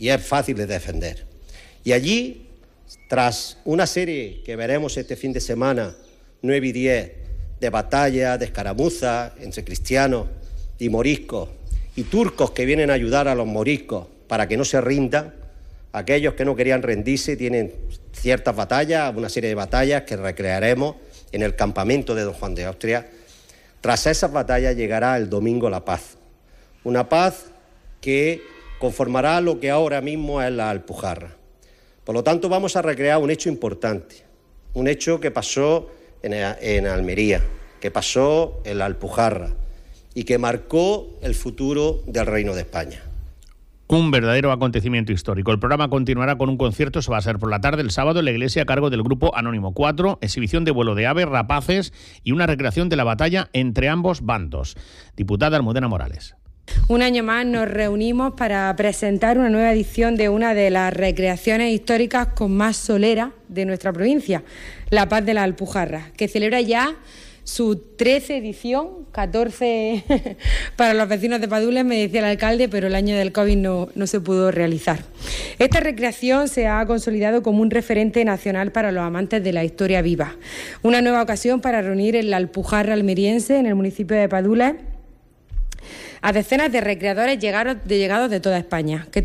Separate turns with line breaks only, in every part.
y es fácil de defender. Y allí, tras una serie que veremos este fin de semana, 9 y 10, de batalla, de escaramuzas entre cristianos y moriscos, y turcos que vienen a ayudar a los moriscos para que no se rindan, aquellos que no querían rendirse tienen ciertas batallas, una serie de batallas que recrearemos en el campamento de Don Juan de Austria. Tras esas batallas llegará el domingo la paz, una paz que conformará lo que ahora mismo es la Alpujarra. Por lo tanto, vamos a recrear un hecho importante, un hecho que pasó en Almería, que pasó en la Alpujarra y que marcó el futuro del Reino de España.
Un verdadero acontecimiento histórico. El programa continuará con un concierto, eso va a ser por la tarde, el sábado, en la iglesia a cargo del grupo Anónimo 4, exhibición de vuelo de aves rapaces y una recreación de la batalla entre ambos bandos. Diputada Almudena Morales.
Un año más nos reunimos para presentar una nueva edición de una de las recreaciones históricas con más solera de nuestra provincia, La Paz de la Alpujarra, que celebra ya su 13 edición, 14 para los vecinos de Padules, me decía el alcalde, pero el año del COVID no se pudo realizar. Esta recreación se ha consolidado como un referente nacional para los amantes de la historia viva. Una nueva ocasión para reunir en la Alpujarra almeriense, en el municipio de Padules, a decenas de recreadores llegados de toda España, que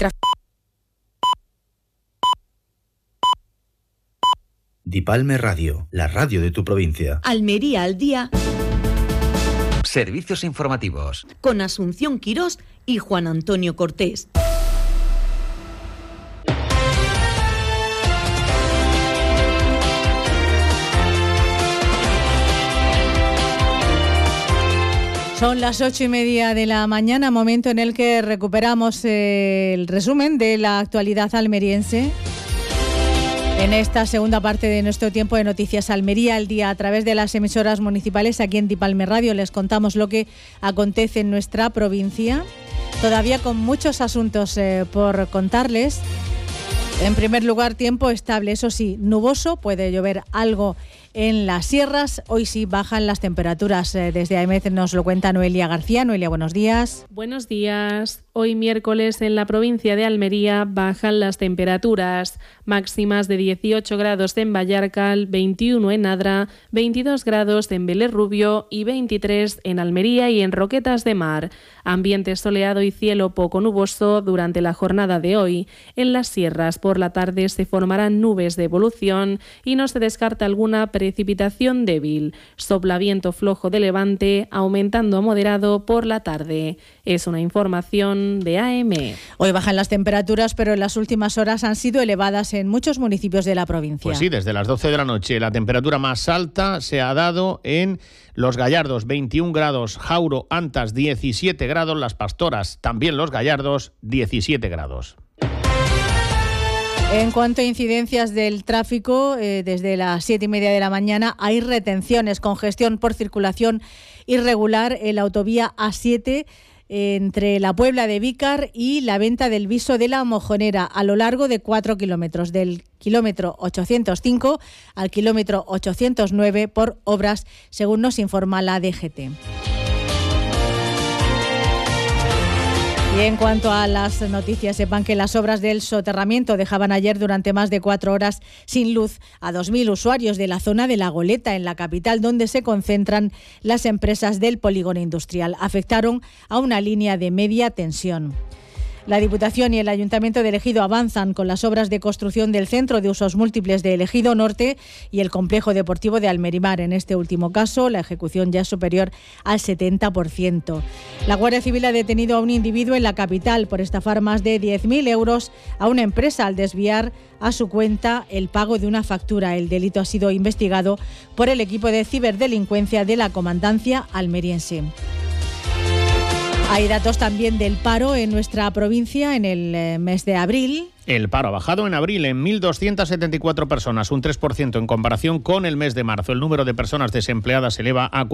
Dipalme Radio, la radio de tu provincia.
Almería al día.
Servicios informativos.
Con Asunción Quirós y Juan Antonio Cortés.
Son las 8:30 de la mañana, momento en el que recuperamos el resumen de la actualidad almeriense. En esta segunda parte de nuestro tiempo de Noticias Almería al día, a través de las emisoras municipales, aquí en Dipalme Radio les contamos lo que acontece en nuestra provincia. Todavía con muchos asuntos por contarles. En primer lugar, tiempo estable, eso sí, nuboso, puede llover algo en las sierras. Hoy sí bajan las temperaturas. Desde AEMET nos lo cuenta Noelia García. Noelia, buenos días.
Buenos días. Hoy miércoles en la provincia de Almería bajan las temperaturas. Máximas de 18 grados en Vallarcal, 21 en Adra, 22 grados en Vélez Rubio y 23 en Almería y en Roquetas de Mar. Ambiente soleado y cielo poco nuboso durante la jornada de hoy. En las sierras por la tarde se formarán nubes de evolución y no se descarta alguna precipitación débil. Sopla viento flojo de levante, aumentando a moderado por la tarde. Es una información de AEMET.
Hoy bajan las temperaturas, pero en las últimas horas han sido elevadas en muchos municipios de la provincia.
Pues sí, desde las 12 de la noche la temperatura más alta se ha dado en Los Gallardos, 21 grados, Jauro, Antas, 17 grados, Las Pastoras, también Los Gallardos, 17 grados.
En cuanto a incidencias del tráfico, desde las 7:30 de la mañana hay retenciones, congestión por circulación irregular en la autovía A7 entre la Puebla de Vícar y la Venta del Viso de la Mojonera, a lo largo de 4 kilómetros, del kilómetro 805 al kilómetro 809 por obras, según nos informa la DGT. Y en cuanto a las noticias, sepan que las obras del soterramiento dejaban ayer durante más de 4 horas sin luz a 2.000 usuarios de la zona de La Goleta, en la capital, donde se concentran las empresas del polígono industrial. Afectaron a una línea de media tensión. La Diputación y el Ayuntamiento de Ejido avanzan con las obras de construcción del Centro de Usos Múltiples de Ejido Norte y el Complejo Deportivo de Almerimar. En este último caso, la ejecución ya es superior al 70%. La Guardia Civil ha detenido a un individuo en la capital por estafar más de 10.000 euros a una empresa al desviar a su cuenta el pago de una factura. El delito ha sido investigado por el equipo de ciberdelincuencia de la Comandancia almeriense. Hay datos también del paro en nuestra provincia en el mes de abril.
El paro ha bajado en abril en 1.274 personas, un 3% en comparación con el mes de marzo. El número de personas desempleadas se eleva a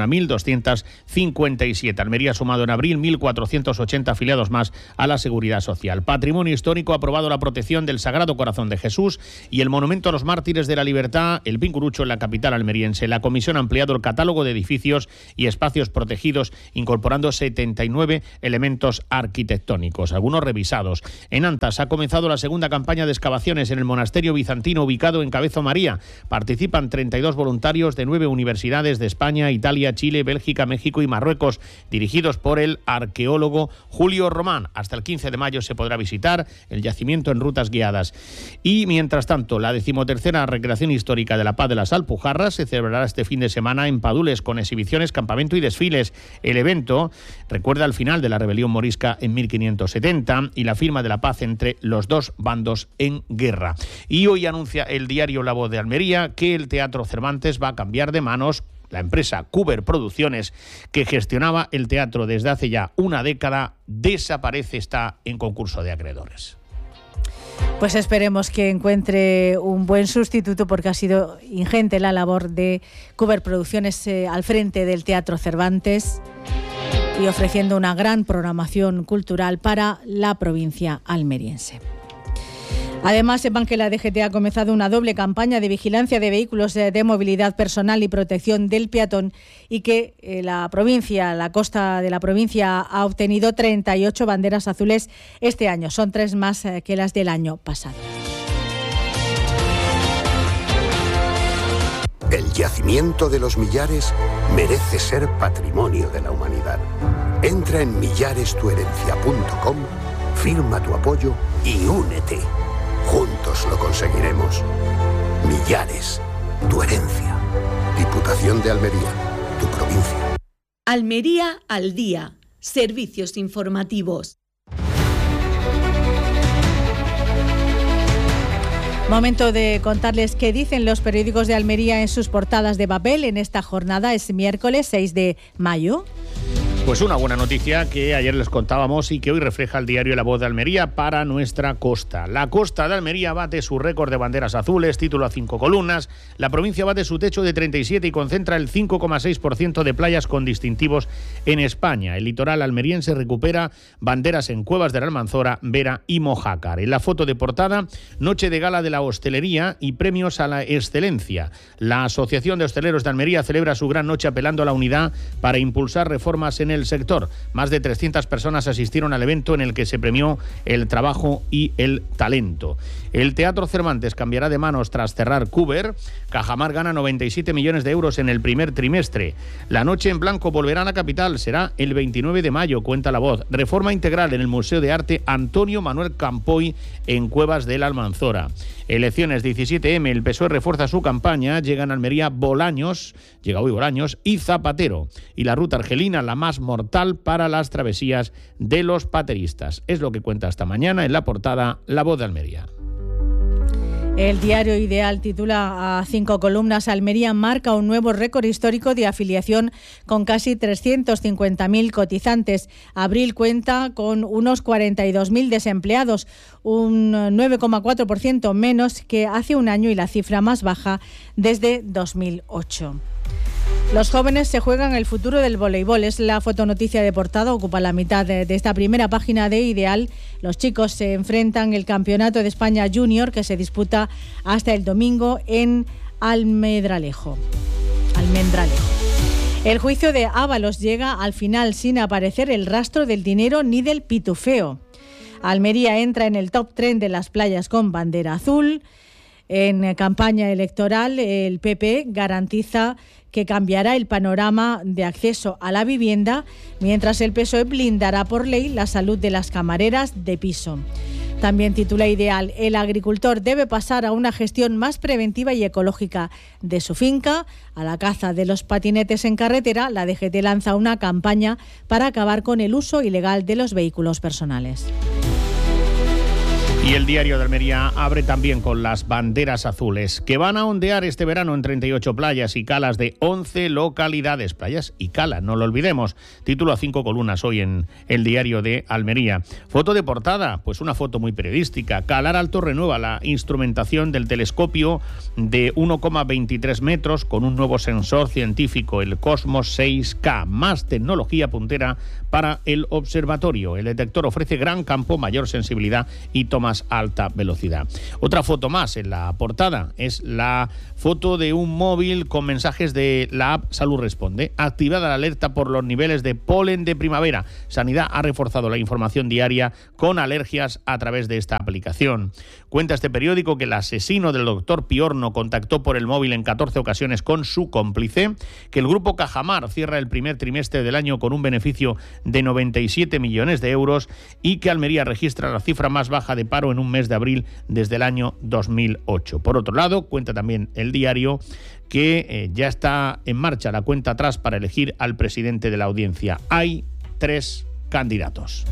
41.257. Almería ha sumado en abril 1.480 afiliados más a la Seguridad Social. Patrimonio Histórico ha aprobado la protección del Sagrado Corazón de Jesús y el Monumento a los Mártires de la Libertad, el Pincurucho, en la capital almeriense. La Comisión ha ampliado el catálogo de edificios y espacios protegidos, incorporando 79 elementos arquitectónicos, algunos revisados. En Antas ha comenzado la segunda campaña de excavaciones en el monasterio bizantino ubicado en Cabezo María. Participan 32 voluntarios de 9 universidades de España, Italia, Chile, Bélgica, México y Marruecos, dirigidos por el arqueólogo Julio Román. Hasta el 15 de mayo se podrá visitar el yacimiento en rutas guiadas. Y mientras tanto, la 13ª Recreación Histórica de la Paz de las Alpujarras se celebrará este fin de semana en Padules con exhibiciones, campamento y desfiles. El evento recuerda el final de la rebelión morisca en 1570 y la firma de la paz entre los dos bandos en guerra. Y hoy anuncia el diario La Voz de Almería que el Teatro Cervantes va a cambiar de manos. La empresa Cuber Producciones, que gestionaba el teatro desde hace ya una década, desaparece, está en concurso de acreedores.
Pues esperemos que encuentre un buen sustituto, porque ha sido ingente la labor de Cuber Producciones al frente del Teatro Cervantes y ofreciendo una gran programación cultural para la provincia almeriense. Además, sepan que la DGT ha comenzado una doble campaña de vigilancia de vehículos de movilidad personal y protección del peatón y que la costa de la provincia ha obtenido 38 banderas azules este año. Son 3 más que las del año pasado.
El yacimiento de los Millares merece ser patrimonio de la humanidad. Entra en millarestuherencia.com, firma tu apoyo y únete. Juntos lo conseguiremos. Millares, tu herencia. Diputación de Almería, tu provincia.
Almería al día. Servicios informativos.
Momento de contarles qué dicen los periódicos de Almería en sus portadas de papel en esta jornada. Es miércoles 6 de mayo.
Pues una buena noticia que ayer les contábamos y que hoy refleja el diario La Voz de Almería para nuestra costa. La costa de Almería bate su récord de banderas azules, título a 5 columnas. La provincia bate su techo de 37 y concentra el 5,6% de playas con distintivos en España. El litoral almeriense recupera banderas en Cuevas de la Almanzora, Vera y Mojácar. En la foto de portada, noche de gala de la hostelería y premios a la excelencia. La Asociación de Hosteleros de Almería celebra su gran noche apelando a la unidad para impulsar reformas en el sector. Más de 300 personas asistieron al evento en el que se premió el trabajo y el talento. El Teatro Cervantes cambiará de manos tras cerrar Cuber. Cajamar gana 97 millones de euros en el primer trimestre. La noche en blanco volverá a la capital. Será el 29 de mayo, cuenta La Voz. Reforma integral en el Museo de Arte Antonio Manuel Campoy en Cuevas de la Almanzora. Elecciones 17M, el PSOE refuerza su campaña. Llegan a Almería Bolaños, llega hoy Bolaños y Zapatero. Y la ruta argelina, la más mortal para las travesías de los pateristas. Es lo que cuenta esta mañana en la portada La Voz de Almería.
El diario Ideal titula a 5 columnas: Almería marca un nuevo récord histórico de afiliación con casi 350.000 cotizantes. Abril cuenta con unos 42.000 desempleados, un 9,4% menos que hace un año y la cifra más baja desde 2008. Los jóvenes se juegan el futuro del voleibol. Es la fotonoticia de portada, ocupa la mitad de esta primera página de Ideal. Los chicos se enfrentan el Campeonato de España Junior, que se disputa hasta el domingo en Almendralejo. El juicio de Ábalos llega al final sin aparecer el rastro del dinero ni del pitufeo. Almería entra en el top 3 de las playas con bandera azul. En campaña electoral, el PP garantiza que cambiará el panorama de acceso a la vivienda, mientras el PSOE blindará por ley la salud de las camareras de piso. También titula Ideal: el agricultor debe pasar a una gestión más preventiva y ecológica de su finca. A la caza de los patinetes en carretera, la DGT lanza una campaña para acabar con el uso ilegal de los vehículos personales.
Y el Diario de Almería abre también con las banderas azules, que van a ondear este verano en 38 playas y calas de 11 localidades. Playas y cala, no lo olvidemos. Título a 5 columnas hoy en el Diario de Almería. Foto de portada, pues una foto muy periodística. Calar Alto renueva la instrumentación del telescopio de 1,23 metros con un nuevo sensor científico, el Cosmos 6K. Más tecnología puntera para el observatorio. El detector ofrece gran campo, mayor sensibilidad y tomas a alta velocidad. Otra foto más en la portada es la foto de un móvil con mensajes de la app Salud Responde. Activada la alerta por los niveles de polen de primavera. Sanidad ha reforzado la información diaria con alergias a través de esta aplicación. Cuenta este periódico que el asesino del doctor Piorno contactó por el móvil en 14 ocasiones con su cómplice, que el grupo Cajamar cierra el primer trimestre del año con un beneficio de 97 millones de euros y que Almería registra la cifra más baja de paro en un mes de abril desde el año 2008. Por otro lado, cuenta también el diario que ya está en marcha la cuenta atrás para elegir al presidente de la Audiencia. Hay 3 candidatos.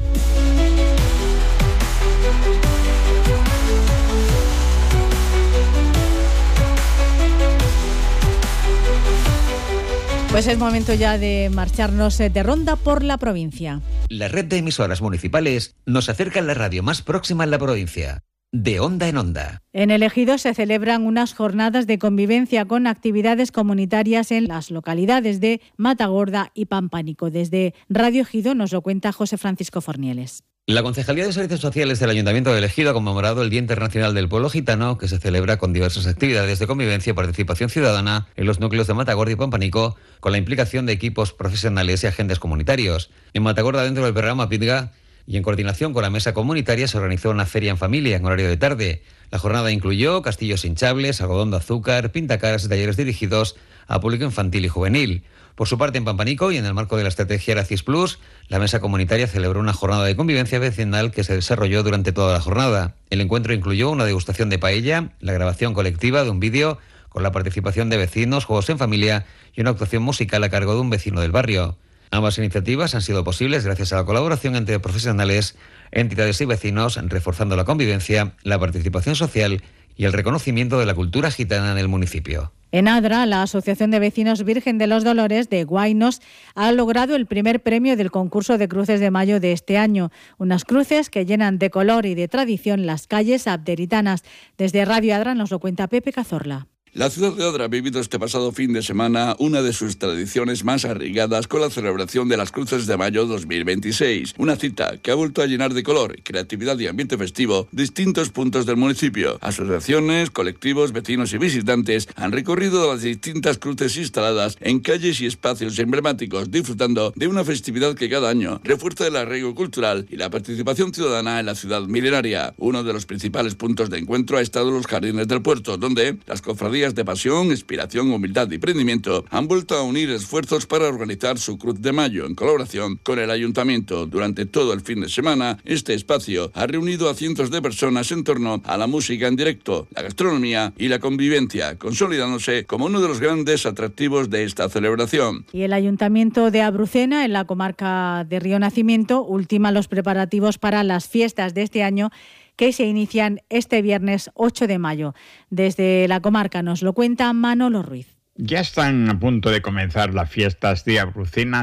Pues es momento ya de marcharnos de ronda por la provincia.
La red de emisoras municipales nos acerca a la radio más próxima en la provincia. De onda en onda.
En el Ejido se celebran unas jornadas de convivencia con actividades comunitarias en las localidades de Matagorda y Pampánico. Desde Radio Ejido nos lo cuenta José Francisco Fornieles.
La Concejalía de Servicios Sociales del Ayuntamiento de Ejido ha conmemorado el Día Internacional del Pueblo Gitano, que se celebra con diversas actividades de convivencia y participación ciudadana en los núcleos de Matagorda y Pampánico, con la implicación de equipos profesionales y agentes comunitarios. En Matagorda, dentro del programa PIDGA, y en coordinación con la mesa comunitaria, se organizó una feria en familia en horario de tarde. La jornada incluyó castillos hinchables, algodón de azúcar, pintacaras y talleres dirigidos a público infantil y juvenil. Por su parte, en Pampánico y en el marco de la estrategia Eracis Plus, la mesa comunitaria celebró una jornada de convivencia vecinal que se desarrolló durante toda la jornada. El encuentro incluyó una degustación de paella, la grabación colectiva de un vídeo con la participación de vecinos, juegos en familia y una actuación musical a cargo de un vecino del barrio. Ambas iniciativas han sido posibles gracias a la colaboración entre profesionales, entidades y vecinos, reforzando la convivencia, la participación social y el reconocimiento de la cultura gitana en el municipio.
En Adra, la Asociación de Vecinos Virgen de los Dolores de Guaynos ha logrado el primer premio del concurso de cruces de mayo de este año. Unas cruces que llenan de color y de tradición las calles abderitanas. Desde Radio Adra nos lo cuenta Pepe Cazorla.
La ciudad de Adra ha vivido este pasado fin de semana una de sus tradiciones más arraigadas con la celebración de las Cruces de Mayo 2026. Una cita que ha vuelto a llenar de color, creatividad y ambiente festivo distintos puntos del municipio. Asociaciones, colectivos, vecinos y visitantes han recorrido las distintas cruces instaladas en calles y espacios emblemáticos, disfrutando de una festividad que cada año refuerza el arraigo cultural y la participación ciudadana en la ciudad milenaria. Uno de los principales puntos de encuentro ha estado los Jardines del Puerto, donde las cofradías de pasión, inspiración, humildad y emprendimiento han vuelto a unir esfuerzos para organizar su Cruz de Mayo en colaboración con el Ayuntamiento. Durante todo el fin de semana, este espacio ha reunido a cientos de personas en torno a la música en directo, la gastronomía y la convivencia, consolidándose como uno de los grandes atractivos de esta celebración.
Y el Ayuntamiento de Abrucena, en la comarca de Río Nacimiento, ultima los preparativos para las fiestas de este año, que se inician este viernes 8 de mayo. Desde la comarca nos lo cuenta Manolo Ruiz.
Ya están a punto de comenzar las fiestas de Abrucena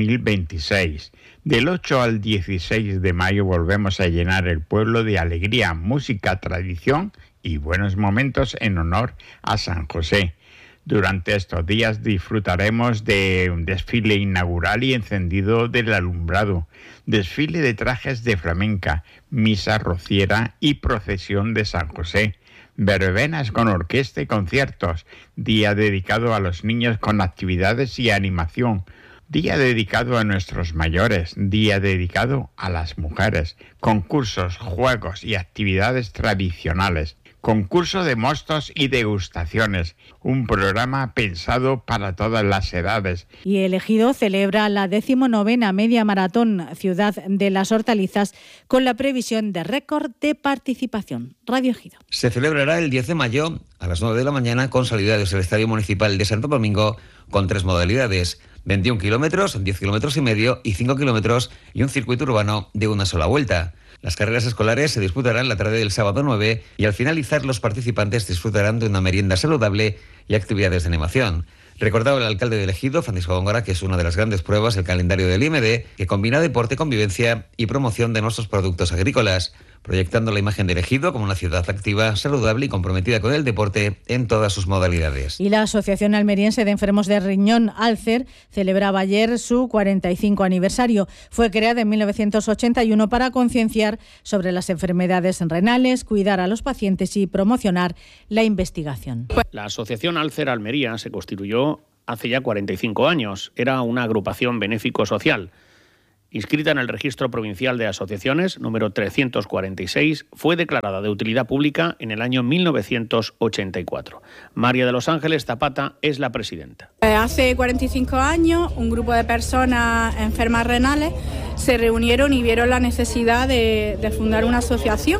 2026. Del 8 al 16 de mayo volvemos a llenar el pueblo de alegría, música, tradición y buenos momentos en honor a San José. Durante estos días disfrutaremos de un desfile inaugural y encendido del alumbrado, desfile de trajes de flamenca, misa rociera y procesión de San José, verbenas con orquesta y conciertos, día dedicado a los niños con actividades y animación, día dedicado a nuestros mayores, día dedicado a las mujeres, concursos, juegos y actividades tradicionales. Concurso de mostos y degustaciones, un programa pensado para todas las edades.
Y el Ejido celebra la 19ª Media Maratón Ciudad de las Hortalizas con la previsión de récord de participación. Radio Ejido.
Se celebrará el 10 de mayo a las 9 de la mañana con salida desde el Estadio Municipal de Santo Domingo con 3 modalidades: 21 kilómetros, 10 kilómetros y medio y 5 kilómetros y un circuito urbano de una sola vuelta. Las carreras escolares se disputarán la tarde del sábado 9 y al finalizar los participantes disfrutarán de una merienda saludable y actividades de animación. Recordaba el alcalde de Ejido, Francisco Góngora, que es una de las grandes pruebas del calendario del IMD, que combina deporte, convivencia y promoción de nuestros productos agrícolas, proyectando la imagen de Ejido como una ciudad activa, saludable y comprometida con el deporte en todas sus modalidades.
Y la Asociación Almeriense de Enfermos de Riñón, ALCER, celebraba ayer su 45 aniversario. Fue creada en 1981 para concienciar sobre las enfermedades renales, cuidar a los pacientes y promocionar la investigación.
La Asociación ALCER Almería se constituyó hace ya 45 años. Era una agrupación benéfico-social. Inscrita en el Registro Provincial de Asociaciones, número 346, fue declarada de utilidad pública en el año 1984. María de los Ángeles Zapata es la presidenta.
Hace 45 años, un grupo de personas enfermas renales se reunieron y vieron la necesidad de fundar una asociación.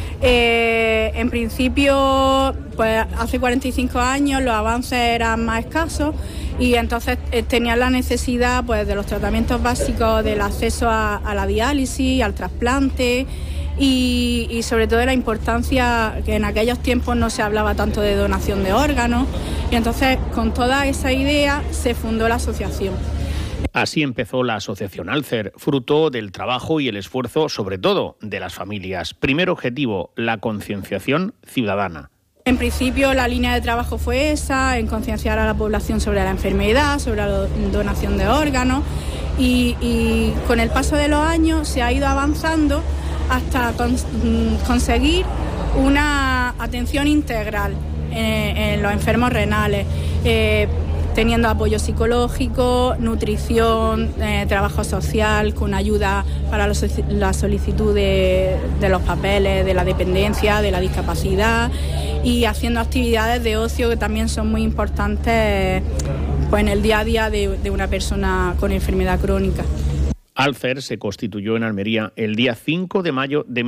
En principio, pues hace 45 años los avances eran más escasos y entonces tenían la necesidad pues de los tratamientos básicos, del acceso a la diálisis, al trasplante y sobre todo de la importancia que en aquellos tiempos no se hablaba tanto de donación de órganos y entonces con toda esa idea se fundó la asociación.
Así empezó la Asociación ALCER, fruto del trabajo y el esfuerzo, sobre todo, de las familias. Primer objetivo, la concienciación ciudadana.
En principio la línea de trabajo fue esa, en concienciar a la población sobre la enfermedad, sobre la donación de órganos y con el paso de los años se ha ido avanzando hasta conseguir una atención integral en los enfermos renales. Teniendo apoyo psicológico, nutrición, trabajo social, con ayuda para la solicitud de los papeles, de la dependencia, de la discapacidad y haciendo actividades de ocio que también son muy importantes pues, en el día a día de una persona con enfermedad crónica.
ALCER se constituyó en Almería el día 5 de mayo de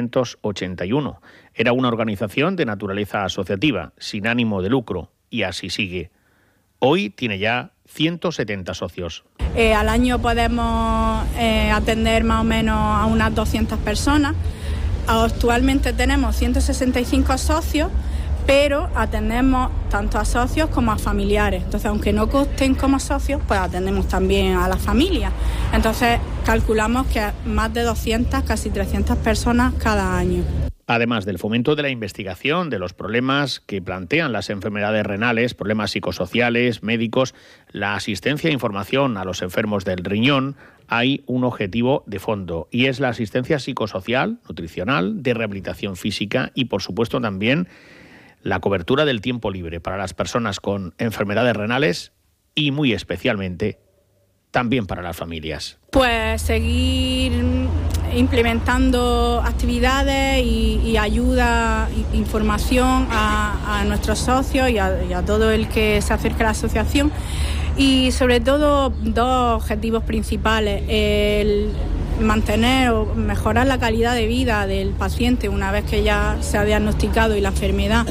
1981. Era una organización de naturaleza asociativa, sin ánimo de lucro, y así sigue. Hoy tiene ya 170 socios.
Al año podemos atender más o menos a unas 200 personas. Actualmente tenemos 165 socios, pero atendemos tanto a socios como a familiares. Entonces, aunque no consten como socios, pues atendemos también a las familias. Entonces, calculamos que más de 200, casi 300 personas cada año.
Además del fomento de la investigación de los problemas que plantean las enfermedades renales, problemas psicosociales, médicos, la asistencia e información a los enfermos del riñón, hay un objetivo de fondo y es la asistencia psicosocial, nutricional, de rehabilitación física y, por supuesto, también la cobertura del tiempo libre para las personas con enfermedades renales y, muy especialmente, también para las familias.
Pues seguir implementando actividades y ayuda, información a nuestros socios y a todo el que se acerque a la asociación y sobre todo dos objetivos principales, el mantener o mejorar la calidad de vida del paciente una vez que ya se ha diagnosticado y la enfermedad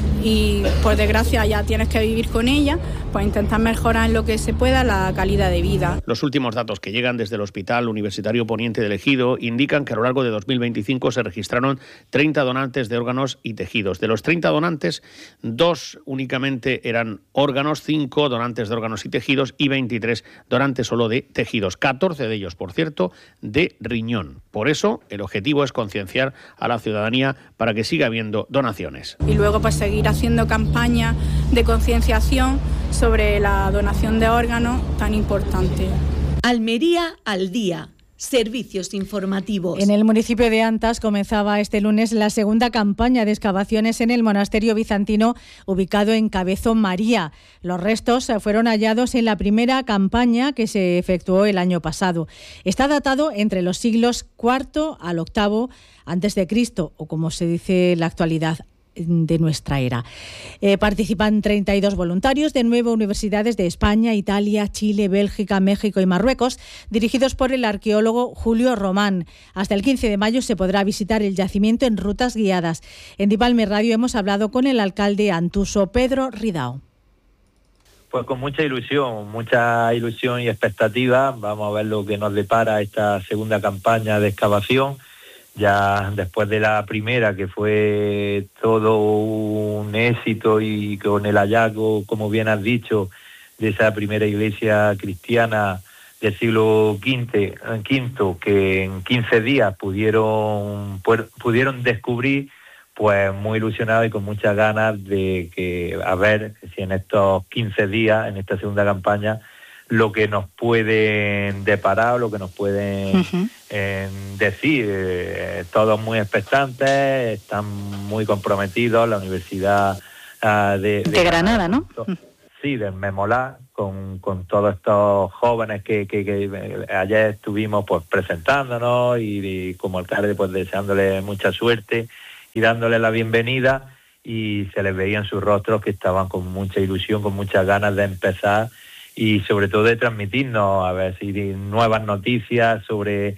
y por desgracia ya tienes que vivir con ella, pues intentar mejorar en lo que se pueda la calidad de vida.
Los últimos datos que llegan desde el Hospital Universitario Poniente del Ejido indican que a lo largo de 2025 se registraron 30 donantes de órganos y tejidos. De los 30 donantes, 2 únicamente eran órganos, 5 donantes de órganos y tejidos y 23 donantes solo de tejidos. 14 de ellos, por cierto, de riñón. Por eso, el objetivo es concienciar a la ciudadanía para que siga habiendo donaciones.
Y luego pues seguir haciendo campañas de concienciación sobre la donación de órganos tan importante.
Almería al día. Servicios informativos.
En el municipio de Antas comenzaba este lunes la segunda campaña de excavaciones en el monasterio bizantino ubicado en Cabezo María. Los restos fueron hallados en la primera campaña que se efectuó el año pasado. Está datado entre los siglos IV al VIII a.C., o como se dice en la actualidad, de nuestra era. Participan 32 voluntarios de 9 universidades de España, Italia, Chile, Bélgica, México y Marruecos, dirigidos por el arqueólogo Julio Román. Hasta el 15 de mayo se podrá visitar el yacimiento en rutas guiadas. En Dipalme Radio hemos hablado con el alcalde antuso, Pedro Ridao.
Pues con mucha ilusión y expectativa. Vamos a ver lo que nos depara esta segunda campaña de excavación. Ya después de la primera, que fue todo un éxito, y con el hallazgo, como bien has dicho, de esa primera iglesia cristiana del siglo V, que en 15 días pudieron descubrir, pues muy ilusionado y con muchas ganas de que a ver si en estos 15 días, en esta segunda campaña, lo que nos pueden deparar, lo que nos pueden decir. Todos muy expectantes, están muy comprometidos. La Universidad de
Granada, ¿no?
Sí, de Memolá, con todos estos jóvenes que ayer estuvimos pues presentándonos y como alcalde pues deseándoles mucha suerte y dándoles la bienvenida, y se les veía en sus rostros que estaban con mucha ilusión, con muchas ganas de empezar y sobre todo de transmitirnos a ver si nuevas noticias sobre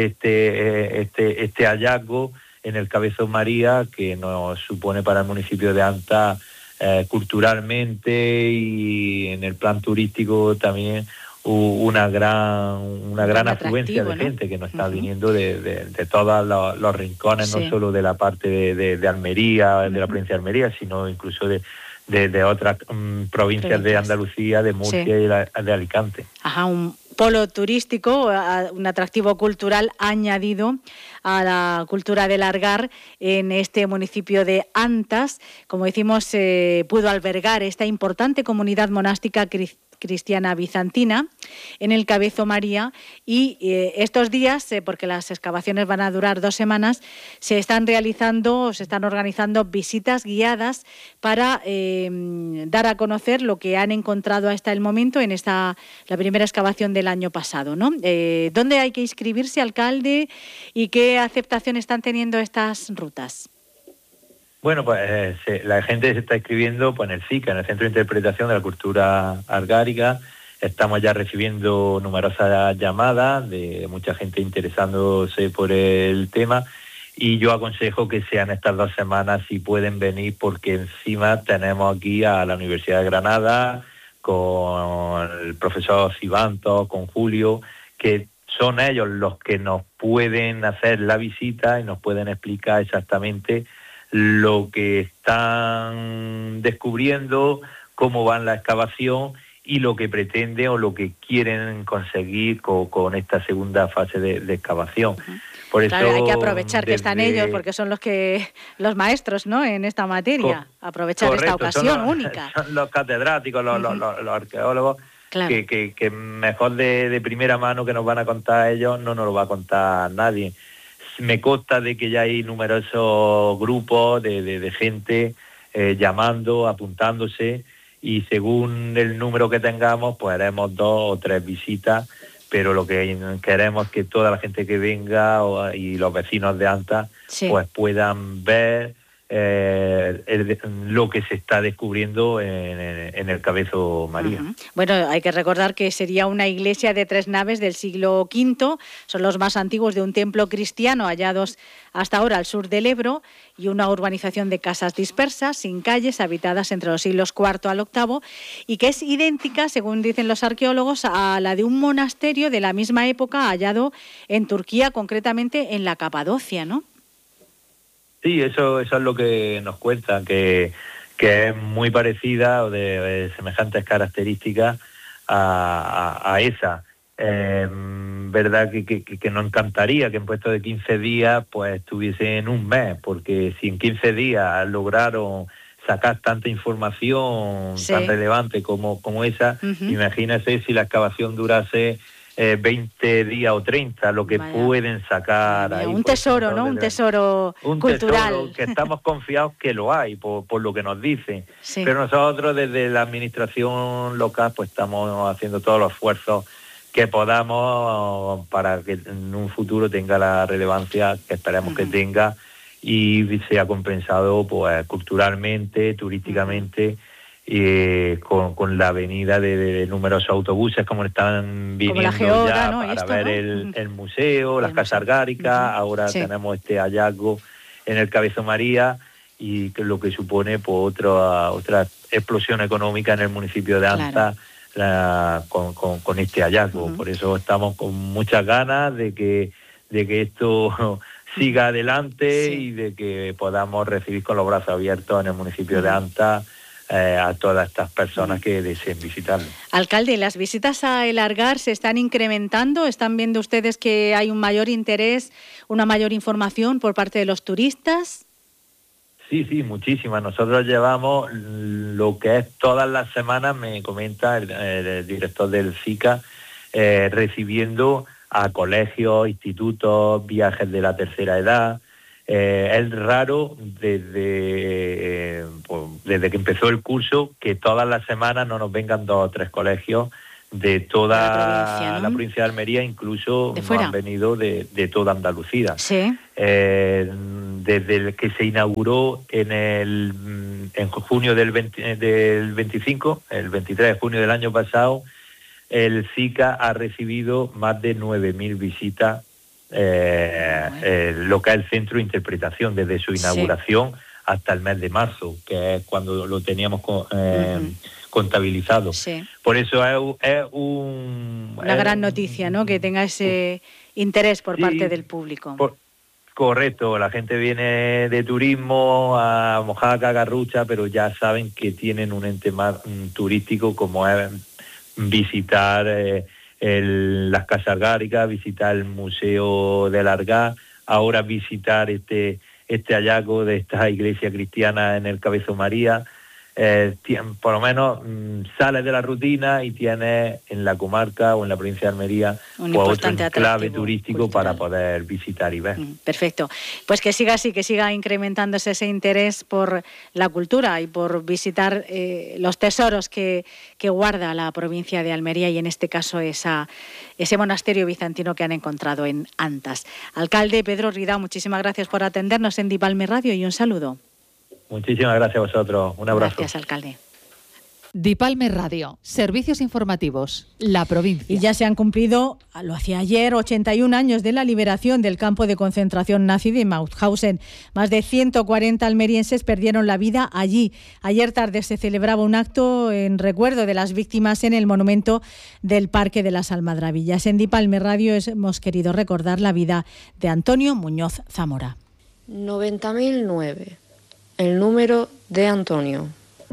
este hallazgo en el Cabezo María, que nos supone para el municipio de Anta culturalmente y en el plan turístico también una gran afluencia de gente que nos está viniendo de todos los rincones, no solo de la parte de Almería, de la provincia de Almería, sino incluso de otras provincias de Andalucía, de Murcia y de Alicante.
Ajá, un polo turístico, un atractivo cultural añadido a la cultura del Algar en este municipio de Antas. Como decimos, pudo albergar esta importante comunidad monástica cristiana bizantina en el Cabezo María, y estos días, porque las excavaciones van a durar 2 semanas, se están organizando visitas guiadas para dar a conocer lo que han encontrado hasta el momento en la primera excavación del año pasado, ¿no? ¿Dónde hay que inscribirse, alcalde, y qué aceptación están teniendo estas rutas?
Bueno, pues la gente se está inscribiendo pues, en el CICA, en el Centro de Interpretación de la Cultura Algárica. Estamos ya recibiendo numerosas llamadas de mucha gente interesándose por el tema, y yo aconsejo que sean estas 2 semanas si pueden venir, porque encima tenemos aquí a la Universidad de Granada con el profesor Cibanto, con Julio, que son ellos los que nos pueden hacer la visita y nos pueden explicar exactamente lo que están descubriendo, cómo va la excavación y lo que pretenden o lo que quieren conseguir con esta segunda fase de excavación. Por eso,
claro, hay que aprovechar que están ellos, porque son los maestros, ¿no?, en esta materia. Aprovechar esta ocasión única.
Son los catedráticos, los arqueólogos, claro, que mejor de primera mano que nos van a contar ellos, no nos lo va a contar nadie. Me consta de que ya hay numerosos grupos de gente llamando, apuntándose, y según el número que tengamos, pues haremos 2 o 3 visitas, pero lo que queremos es que toda la gente que venga y los vecinos de Anta pues puedan ver lo que se está descubriendo en el Cabezo María.
Bueno, hay que recordar que sería una iglesia de 3 naves del siglo V, son los más antiguos de un templo cristiano hallados hasta ahora al sur del Ebro, y una urbanización de casas dispersas, sin calles, habitadas entre los siglos IV al VIII, y que es idéntica, según dicen los arqueólogos, a la de un monasterio de la misma época hallado en Turquía, concretamente en la Capadocia, ¿no?
Sí, eso es lo que nos cuentan, que es muy parecida o de semejantes características a esa. Verdad que nos encantaría que en puesto de 15 días pues estuviese en un mes, porque si en 15 días lograron sacar tanta información tan relevante como esa, imagínese si la excavación durase 20 días o 30, lo que pueden sacar ahí.
Un tesoro, ¿no? Un tesoro cultural.
Tesoro que estamos confiados que lo hay, por lo que nos dicen. Pero nosotros desde la administración local pues estamos haciendo todos los esfuerzos que podamos para que en un futuro tenga la relevancia que esperemos que tenga y sea compensado pues culturalmente, turísticamente, con la venida de numerosos autobuses como están viniendo
Geoda,
ya,
¿no?
para ver el museo, las casas algáricas. Ahora tenemos este hallazgo en el Cabezo María, y que lo que supone pues otra explosión económica en el municipio de Anta. Con este hallazgo. Por eso estamos con muchas ganas de que esto siga adelante y de que podamos recibir con los brazos abiertos en el municipio de Anta a todas estas personas que deseen visitarlo.
Alcalde, ¿las visitas a El Argar se están incrementando? ¿Están viendo ustedes que hay un mayor interés, una mayor información por parte de los turistas?
Sí, muchísimas. Nosotros llevamos lo que es todas las semanas, me comenta el director del CICA, recibiendo a colegios, institutos, viajes de la tercera edad. Es raro desde que empezó el curso que todas las semanas no nos vengan 2 o 3 colegios de toda la provincia de Almería, incluso han venido de toda Andalucía.
Sí.
Desde el que se inauguró en junio del 25, el 23 de junio del año pasado, el CICA ha recibido más de 9.000 visitas, lo que es el centro de interpretación, desde su inauguración hasta el mes de marzo, que es cuando lo teníamos contabilizado.
Sí.
Por eso es una
gran noticia, ¿no?, que tenga ese interés por parte del público.
Correcto, la gente viene de turismo a Mojácar, Garrucha, pero ya saben que tienen un ente más turístico, como es visitar las casas argáricas, visitar el Museo del Argar, ahora visitar este hallazgo de esta iglesia cristiana en el Cabezo María. Por lo menos sales de la rutina y tienes en la comarca o en la provincia de Almería otro enclave turístico cultural para poder visitar y ver.
Perfecto. Pues que siga así, que siga incrementándose ese interés por la cultura y por visitar los tesoros que guarda la provincia de Almería, y en este caso ese monasterio bizantino que han encontrado en Antas. Alcalde Pedro Ridao, muchísimas gracias por atendernos en Dipalme Radio y un saludo.
Muchísimas gracias a vosotros. Un abrazo.
Gracias, alcalde.
Dipalme Radio, servicios informativos, la provincia.
Y ya se han cumplido, lo hacía ayer, 81 años de la liberación del campo de concentración nazi de Mauthausen. Más de 140 almerienses perdieron la vida allí. Ayer tarde se celebraba un acto en recuerdo de las víctimas en el monumento del Parque de las Almadrabillas. En Dipalme Radio hemos querido recordar la vida de Antonio Muñoz Zamora.
90.009. El número de Antonio.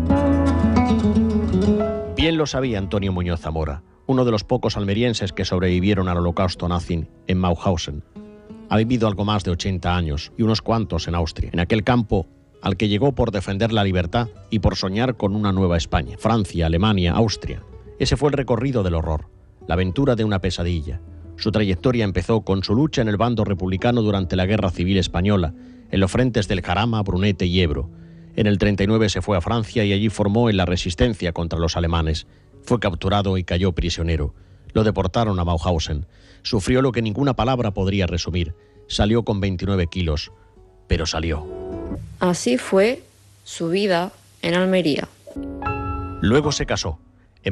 Bien lo sabía Antonio Muñoz Zamora, uno de los pocos almerienses que sobrevivieron al holocausto nazi en Mauthausen. Ha vivido algo más de 80 años y unos cuantos en Austria, en aquel campo al que llegó por defender la libertad y por soñar con una nueva España. Francia, Alemania, Austria. Ese fue el recorrido del horror, la aventura de una pesadilla. Su trayectoria empezó con su lucha en el bando republicano durante la Guerra Civil Española, en los frentes del Jarama, Brunete y Ebro. En el 39 se fue a Francia y allí formó en la resistencia contra los alemanes. Fue capturado y cayó prisionero. Lo deportaron a Mauthausen. Sufrió lo que ninguna palabra podría resumir. Salió con 29 kilos, pero salió.
Así fue su vida en Almería.
Luego se casó. En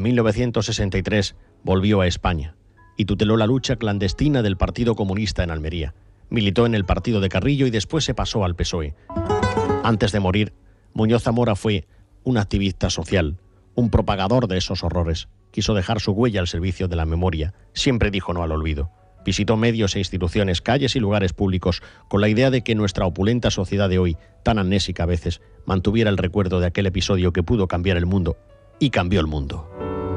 1963 volvió a España y tuteló la lucha clandestina del Partido Comunista en Almería. Militó en el partido de Carrillo y después se pasó al PSOE. Antes de morir, Muñoz Zamora fue un activista social, un propagador de esos horrores. Quiso dejar su huella al servicio de la memoria. Siempre dijo no al olvido. Visitó medios e instituciones, calles y lugares públicos, con la idea de que nuestra opulenta sociedad de hoy, tan amnésica a veces, mantuviera el recuerdo de aquel episodio que pudo cambiar el mundo. Y cambió el mundo.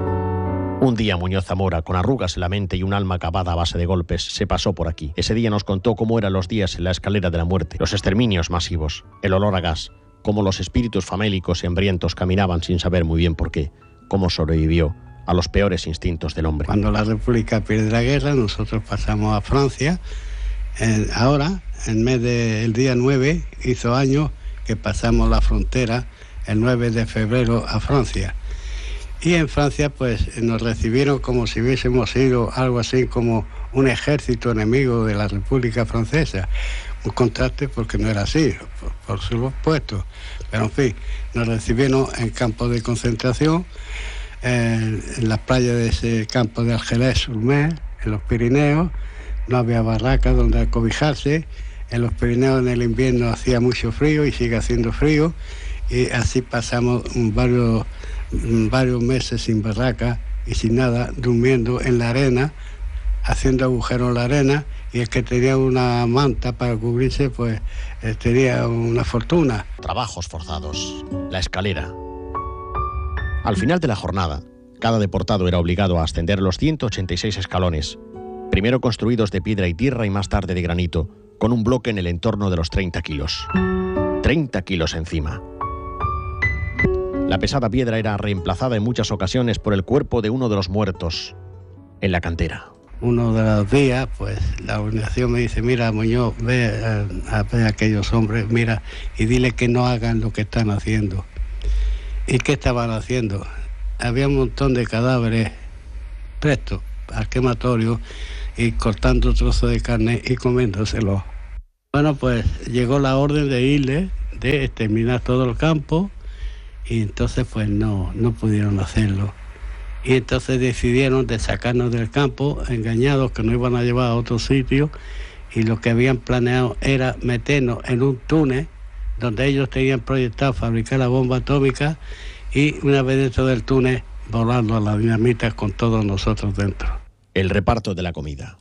Un día Muñoz Zamora, con arrugas en la mente y un alma acabada a base de golpes, se pasó por aquí. Ese día nos contó cómo eran los días en la escalera de la muerte, los exterminios masivos, el olor a gas, cómo los espíritus famélicos y hambrientos caminaban sin saber muy bien por qué, cómo sobrevivió a los peores instintos del hombre.
Cuando la República pierde la guerra, nosotros pasamos a Francia. Ahora, en mes del día 9, hizo años que pasamos la frontera, el 9 de febrero, a Francia. Y en Francia pues nos recibieron como si hubiésemos sido algo así como un ejército enemigo de la República Francesa. Un contraste porque no era así, por supuesto. Pero en fin, nos recibieron en campos de concentración, en las playas de ese campo de Argelès-sur-Mer, en los Pirineos. No había barracas donde acobijarse. En los Pirineos en el invierno hacía mucho frío y sigue haciendo frío. Y así pasamos varios meses sin barraca y sin nada, durmiendo en la arena haciendo agujeros en la arena, y el que tenía una manta para cubrirse, pues tenía una fortuna.
Trabajos forzados, la escalera. Al final de la jornada, cada deportado era obligado a ascender los 186 escalones, primero construidos de piedra y tierra y más tarde de granito, con un bloque en el entorno de los 30 kilos. 30 kilos encima. La pesada piedra era reemplazada en muchas ocasiones por el cuerpo de uno de los muertos en la cantera.
Uno de los días, pues la organización me dice, mira, Muñoz, ve a ver a aquellos hombres, mira, y dile que no hagan lo que están haciendo. ¿Y qué estaban haciendo? Había un montón de cadáveres prestos al quematorio y cortando trozos de carne y comiéndoselos. Bueno, pues llegó la orden de irle, de exterminar todo el campo, y entonces pues no pudieron hacerlo. Y entonces decidieron de sacarnos del campo, engañados que nos iban a llevar a otro sitio, y lo que habían planeado era meternos en un túnel donde ellos tenían proyectado fabricar la bomba atómica, y una vez dentro del túnel volarlo a la dinamita con todos nosotros dentro.
El reparto de la comida.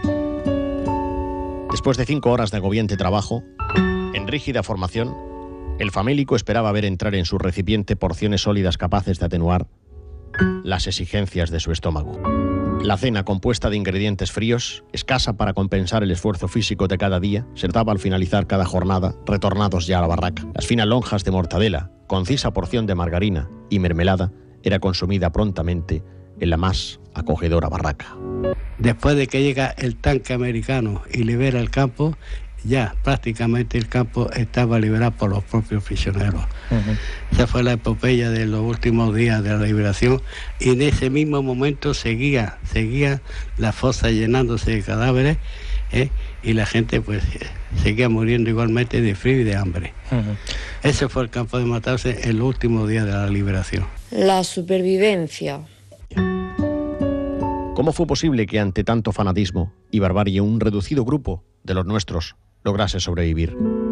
Después de 5 horas de agobiante trabajo, en rígida formación, el famélico esperaba ver entrar en su recipiente porciones sólidas capaces de atenuar las exigencias de su estómago. La cena, compuesta de ingredientes fríos, escasa para compensar el esfuerzo físico de cada día, se daba al finalizar cada jornada, retornados ya a la barraca. Las finas lonjas de mortadela, concisa porción de margarina y mermelada, era consumida prontamente en la más acogedora barraca.
Después de que llega el tanque americano y libera el campo, ya prácticamente el campo estaba liberado por los propios prisioneros. Esa fue la epopeya de los últimos días de la liberación, y en ese mismo momento seguía la fosa llenándose de cadáveres, y la gente pues seguía muriendo igualmente de frío y de hambre. Ese fue el campo de Matarse en los últimos días de la liberación.
La supervivencia.
¿Cómo fue posible que ante tanto fanatismo y barbarie un reducido grupo de los nuestros lograse sobrevivir?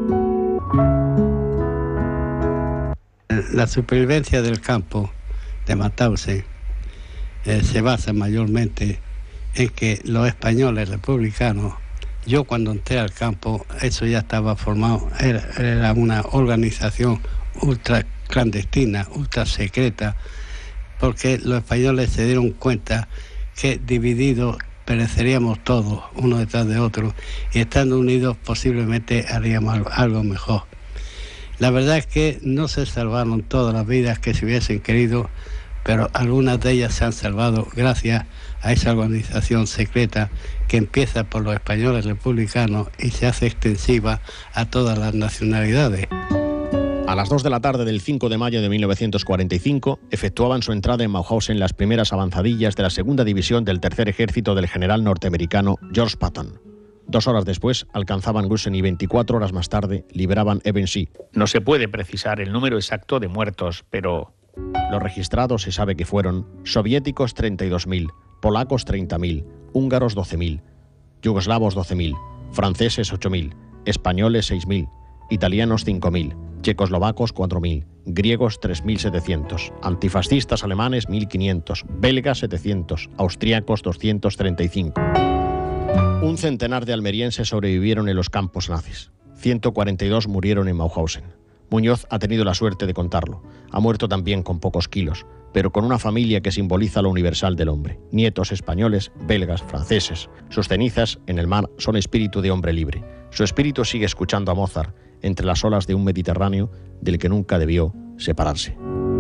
La supervivencia del campo de Mauthausen se basa mayormente en que los españoles republicanos, yo cuando entré al campo, eso ya estaba formado, era una organización ultra clandestina, ultra secreta, porque los españoles se dieron cuenta que divididos pereceríamos todos, uno detrás de otro, y estando unidos posiblemente haríamos algo mejor. La verdad es que no se salvaron todas las vidas que se hubiesen querido, pero algunas de ellas se han salvado gracias a esa organización secreta que empieza por los españoles republicanos y se hace extensiva a todas las nacionalidades.
A las 2 de la tarde del 5 de mayo de 1945, efectuaban su entrada en Mauthausen las primeras avanzadillas de la segunda división del tercer ejército del general norteamericano George Patton. 2 horas después alcanzaban Gusen y 24 horas más tarde liberaban Ebensee. No se puede precisar el número exacto de muertos, pero los registrados se sabe que fueron soviéticos 32.000, polacos 30.000, húngaros 12.000, yugoslavos 12.000, franceses 8.000, españoles 6.000, italianos 5.000, checoslovacos 4.000, griegos 3.700, antifascistas alemanes 1.500, belgas 700, austríacos 235. Un centenar de almerienses sobrevivieron en los campos nazis. 142 murieron en Mauthausen. Muñoz ha tenido la suerte de contarlo. Ha muerto también con pocos kilos, pero con una familia que simboliza lo universal del hombre. Nietos españoles, belgas, franceses. Sus cenizas en el mar son espíritu de hombre libre. Su espíritu sigue escuchando a Mozart entre las olas de un Mediterráneo del que nunca debió separarse.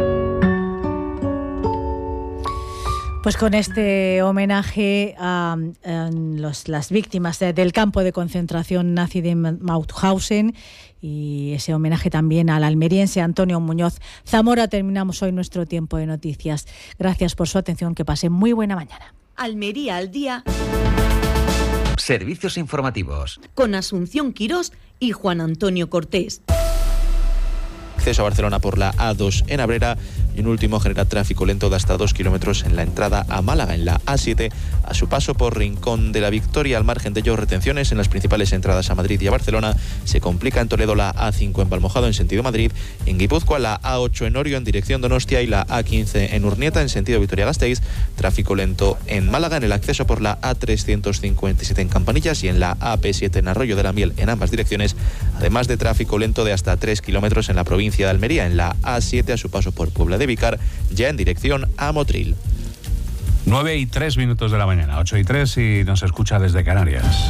Pues con este homenaje a las víctimas del campo de concentración nazi de Mauthausen y ese homenaje también al almeriense Antonio Muñoz Zamora, terminamos hoy nuestro tiempo de noticias. Gracias por su atención, que pasen muy buena mañana.
Almería al día.
Servicios informativos.
Con Asunción Quirós y Juan Antonio Cortés.
Acceso a Barcelona por la A2 en Abrera y un último genera tráfico lento de hasta 2 kilómetros en la entrada a Málaga, en la A7, a su paso por Rincón de la Victoria. Al margen de ello, retenciones en las principales entradas a Madrid y a Barcelona. Se complica en Toledo la A5 en Valmojado en sentido Madrid, en Guipúzcoa la A8 en Orio en dirección Donostia y la A15 en Urnieta en sentido Vitoria-Gasteiz. Tráfico lento en Málaga en el acceso por la A357 en Campanillas y en la AP7 en Arroyo de la Miel en ambas direcciones, además de tráfico lento de hasta 3 kilómetros en la provincia de Almería, en la A7 a su paso por Puebla de Vícar, ya en dirección a Motril.
9:03 de la mañana, 8:03 y nos escucha desde Canarias.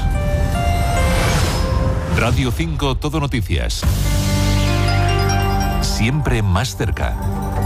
Radio 5 Todo Noticias. Siempre más cerca.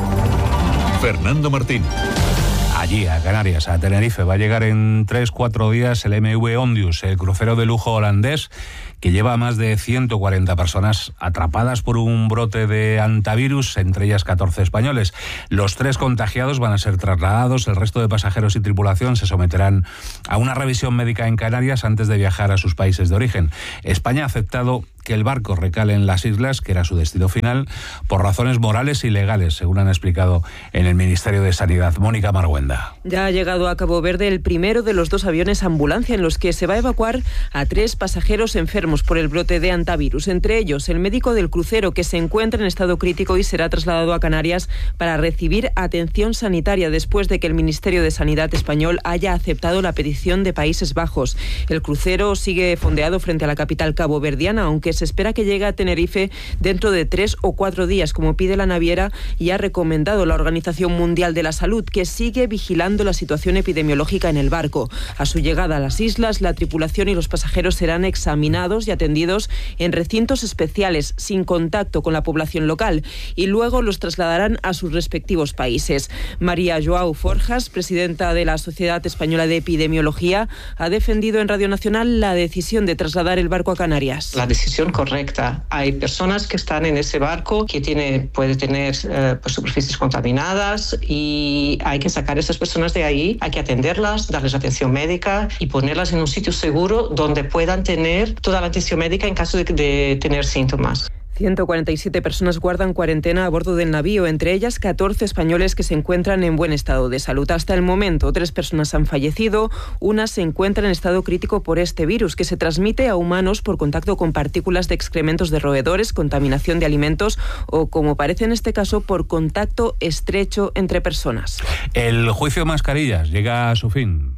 Fernando Martín.
Allí, a Canarias, a Tenerife, va a llegar en 3-4 días el MV Ondius, el crucero de lujo holandés, que lleva a más de 140 personas atrapadas por un brote de hantavirus, entre ellas 14 españoles. Los 3 contagiados van a ser trasladados, el resto de pasajeros y tripulación se someterán a una revisión médica en Canarias antes de viajar a sus países de origen. España ha aceptado que el barco recale en las islas, que era su destino final, por razones morales y legales, según han explicado en el Ministerio de Sanidad. Mónica Marguenda.
Ya ha llegado a Cabo Verde el primero de los 2 aviones ambulancia en los que se va a evacuar a 3 pasajeros enfermos por el brote de hantavirus, entre ellos el médico del crucero, que se encuentra en estado crítico y será trasladado a Canarias para recibir atención sanitaria después de que el Ministerio de Sanidad español haya aceptado la petición de Países Bajos. El crucero sigue fondeado frente a la capital caboverdiana, aunque se espera que llegue a Tenerife dentro de 3 o 4 días, como pide la naviera, y ha recomendado la Organización Mundial de la Salud, que sigue vigilando la situación epidemiológica en el barco. A su llegada a las islas, la tripulación y los pasajeros serán examinados y atendidos en recintos especiales, sin contacto con la población local, y luego los trasladarán a sus respectivos países. María Joao Forjas, presidenta de la Sociedad Española de Epidemiología, ha defendido en Radio Nacional la decisión de trasladar el barco a Canarias.
La decisión correcta. Hay personas que están en ese barco que puede tener superficies contaminadas y hay que sacar a esas personas de ahí, hay que atenderlas, darles atención médica y ponerlas en un sitio seguro donde puedan tener toda la atención médica en caso de tener síntomas.
147 personas guardan cuarentena a bordo del navío, entre ellas 14 españoles que se encuentran en buen estado de salud. Hasta el momento, 3 personas han fallecido, una se encuentra en estado crítico por este virus, que se transmite a humanos por contacto con partículas de excrementos de roedores, contaminación de alimentos o, como parece en este caso, por contacto estrecho entre personas.
El juicio Mascarillas llega a su fin.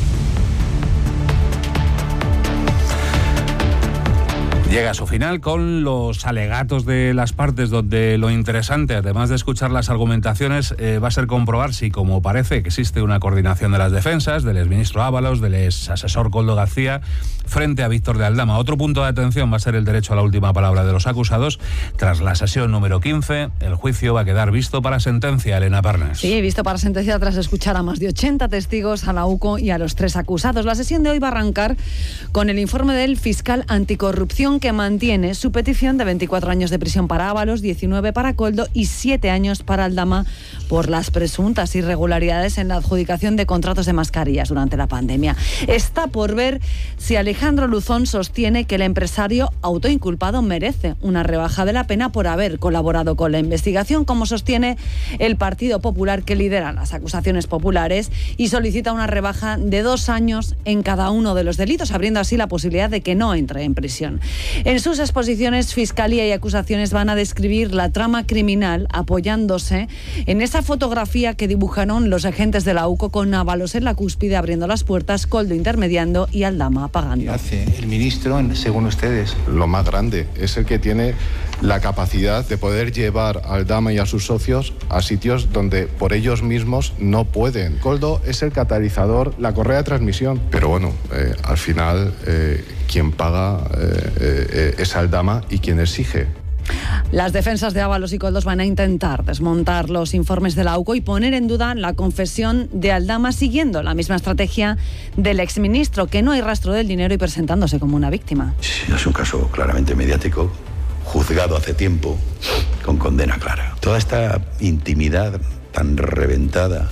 Llega a su final con los alegatos de las partes, donde lo interesante, además de escuchar las argumentaciones, va a ser comprobar si, como parece, que existe una coordinación de las defensas, del exministro Ábalos, del exasesor Koldo García, frente a Víctor de Aldama. Otro punto de atención va a ser el derecho a la última palabra de los acusados. Tras la sesión número 15, el juicio va a quedar visto para sentencia, Elena Parnes.
Sí, visto para sentencia tras escuchar a más de 80 testigos, a la UCO y a los 3 acusados. La sesión de hoy va a arrancar con el informe del fiscal anticorrupción, que mantiene su petición de 24 años de prisión para Ábalos, 19 para Koldo y 7 años para Aldama por las presuntas irregularidades en la adjudicación de contratos de mascarillas durante la pandemia. Está por ver si Alejandro Luzón sostiene que el empresario autoinculpado merece una rebaja de la pena por haber colaborado con la investigación, como sostiene el Partido Popular, que lidera las acusaciones populares y solicita una rebaja de 2 años en cada uno de los delitos, abriendo así la posibilidad de que no entre en prisión. En sus exposiciones, Fiscalía y acusaciones van a describir la trama criminal apoyándose en esa fotografía que dibujaron los agentes de la UCO, con Ábalos en la cúspide abriendo las puertas, Koldo intermediando y Aldama pagando.
Hace el ministro, según ustedes. Lo más grande es el que tiene la capacidad de poder llevar a Aldama y a sus socios a sitios donde por ellos mismos no pueden. Koldo es el catalizador, la correa de transmisión. Pero bueno, al final quien paga es Aldama y quien exige.
Las defensas de Ábalos y Koldo van a intentar desmontar los informes de la UCO y poner en duda la confesión de Aldama, siguiendo la misma estrategia del exministro, que no hay rastro del dinero y presentándose como una víctima.
Sí, es un caso claramente mediático, juzgado hace tiempo, con condena clara. Toda esta intimidad tan reventada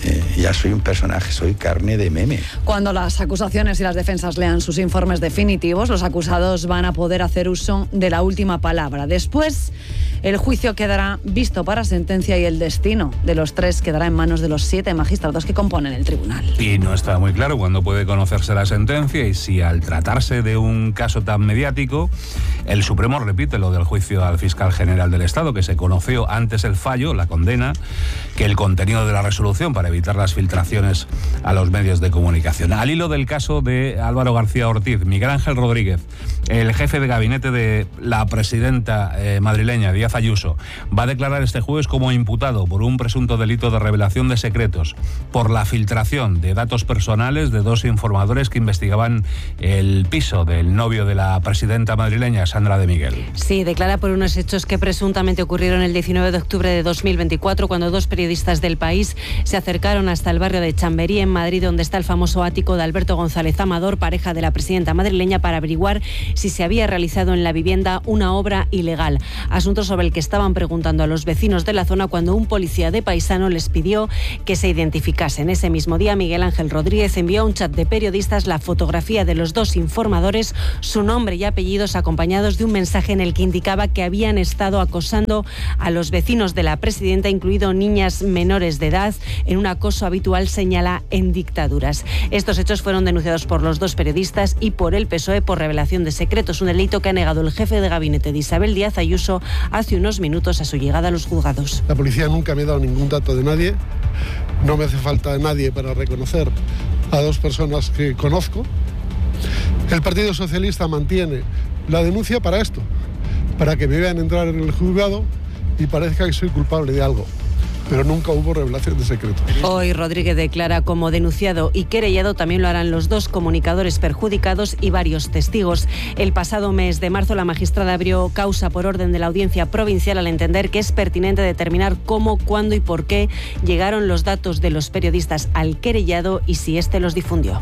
ya soy un personaje, soy carne de meme.
Cuando las acusaciones y las defensas lean sus informes definitivos, los acusados van a poder hacer uso de la última palabra. Después, el juicio quedará visto para sentencia y el destino de los 3 quedará en manos de los 7 magistrados que componen el tribunal.
Y no está muy claro cuándo puede conocerse la sentencia y si al tratarse de un caso tan mediático, el Supremo repite lo del juicio al fiscal general del Estado, que se conoció antes el fallo, la condena, que el contenido de la resolución para evitar las filtraciones a los medios de comunicación. Al hilo del caso de Álvaro García Ortiz, Miguel Ángel Rodríguez, el jefe de gabinete de la presidenta madrileña, Díaz Ayuso, va a declarar este jueves como imputado por un presunto delito de revelación de secretos, por la filtración de datos personales de 2 informadores que investigaban el piso del novio de la presidenta madrileña, Sandra de Miguel.
Sí, declara por unos hechos que presuntamente ocurrieron el 19 de octubre de 2024, cuando 2 periodistas del País se acercaron hasta el barrio de Chamberí, en Madrid, donde está el famoso ático de Alberto González Amador, pareja de la presidenta madrileña, para averiguar si se había realizado en la vivienda una obra ilegal. Asunto sobre el que estaban preguntando a los vecinos de la zona cuando un policía de Paisano les pidió que se identificasen. Ese mismo día, Miguel Ángel Rodríguez envió a un chat de periodistas la fotografía de los 2 informadores, su nombre y apellidos, acompañados de un mensaje en el que indicaba que habían estado acosando a los vecinos de la presidenta, incluido niñas menores de edad, en un acoso habitual, señala, en dictaduras. Estos hechos fueron denunciados por los 2 periodistas y por el PSOE por revelación de secretos, un delito que ha negado el jefe de gabinete de Isabel Díaz Ayuso hace unos minutos a su llegada a los juzgados.
La policía nunca me ha dado ningún dato de nadie, no me hace falta nadie para reconocer a 2 personas que conozco. El Partido Socialista mantiene la denuncia para esto, para que me vean entrar en el juzgado y parezca que soy culpable de algo. Pero nunca hubo revelación de secretos.
Hoy Rodríguez declara como denunciado y querellado. También lo harán los 2 comunicadores perjudicados y varios testigos. El pasado mes de marzo, la magistrada abrió causa por orden de la Audiencia Provincial al entender que es pertinente determinar cómo, cuándo y por qué llegaron los datos de los periodistas al querellado y si éste los difundió.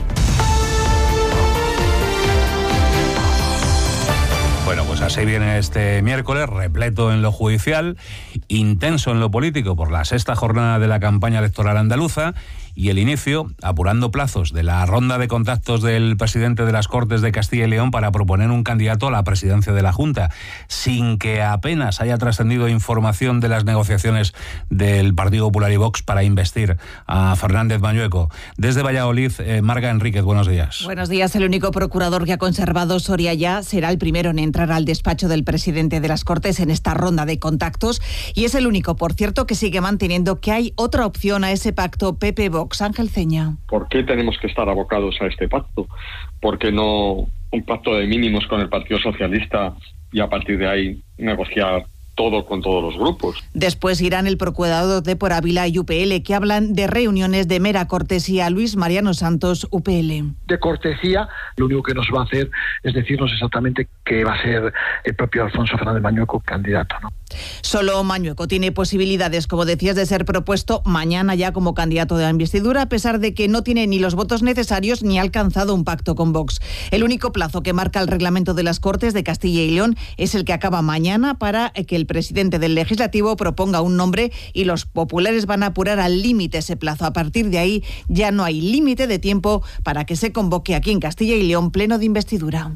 Bueno, pues así viene este miércoles, repleto en lo judicial, intenso en lo político por la 6ª jornada de la campaña electoral andaluza y el inicio, apurando plazos, de la ronda de contactos del presidente de las Cortes de Castilla y León para proponer un candidato a la presidencia de la Junta, sin que apenas haya trascendido información de las negociaciones del Partido Popular y Vox para investir a Fernández Mañueco. Desde Valladolid, Marga Enríquez, buenos días.
Buenos días. El único procurador que ha conservado Soria ya será el primero en entrar al despacho del presidente de las Cortes en esta ronda de contactos y es el único, por cierto, que sigue manteniendo que hay otra opción a ese pacto PP-Vox. Ángel Ceña.
¿Por qué tenemos que estar abocados a este pacto? ¿Por qué no un pacto de mínimos con el Partido Socialista y a partir de ahí negociar todo con todos los grupos?
Después irán el procurador de Por Ávila y UPL, que hablan de reuniones de mera cortesía. Luis Mariano Santos, UPL.
De cortesía, lo único que nos va a hacer es decirnos exactamente que va a ser el propio Alfonso Fernández Mañueco candidato, ¿no?
Solo Mañueco tiene posibilidades, como decías, de ser propuesto mañana ya como candidato de la investidura, a pesar de que no tiene ni los votos necesarios ni ha alcanzado un pacto con Vox. El único plazo que marca el reglamento de las Cortes de Castilla y León es el que acaba mañana para que el presidente del Legislativo proponga un nombre y los populares van a apurar al límite ese plazo. A partir de ahí ya no hay límite de tiempo para que se convoque aquí en Castilla y León pleno de investidura.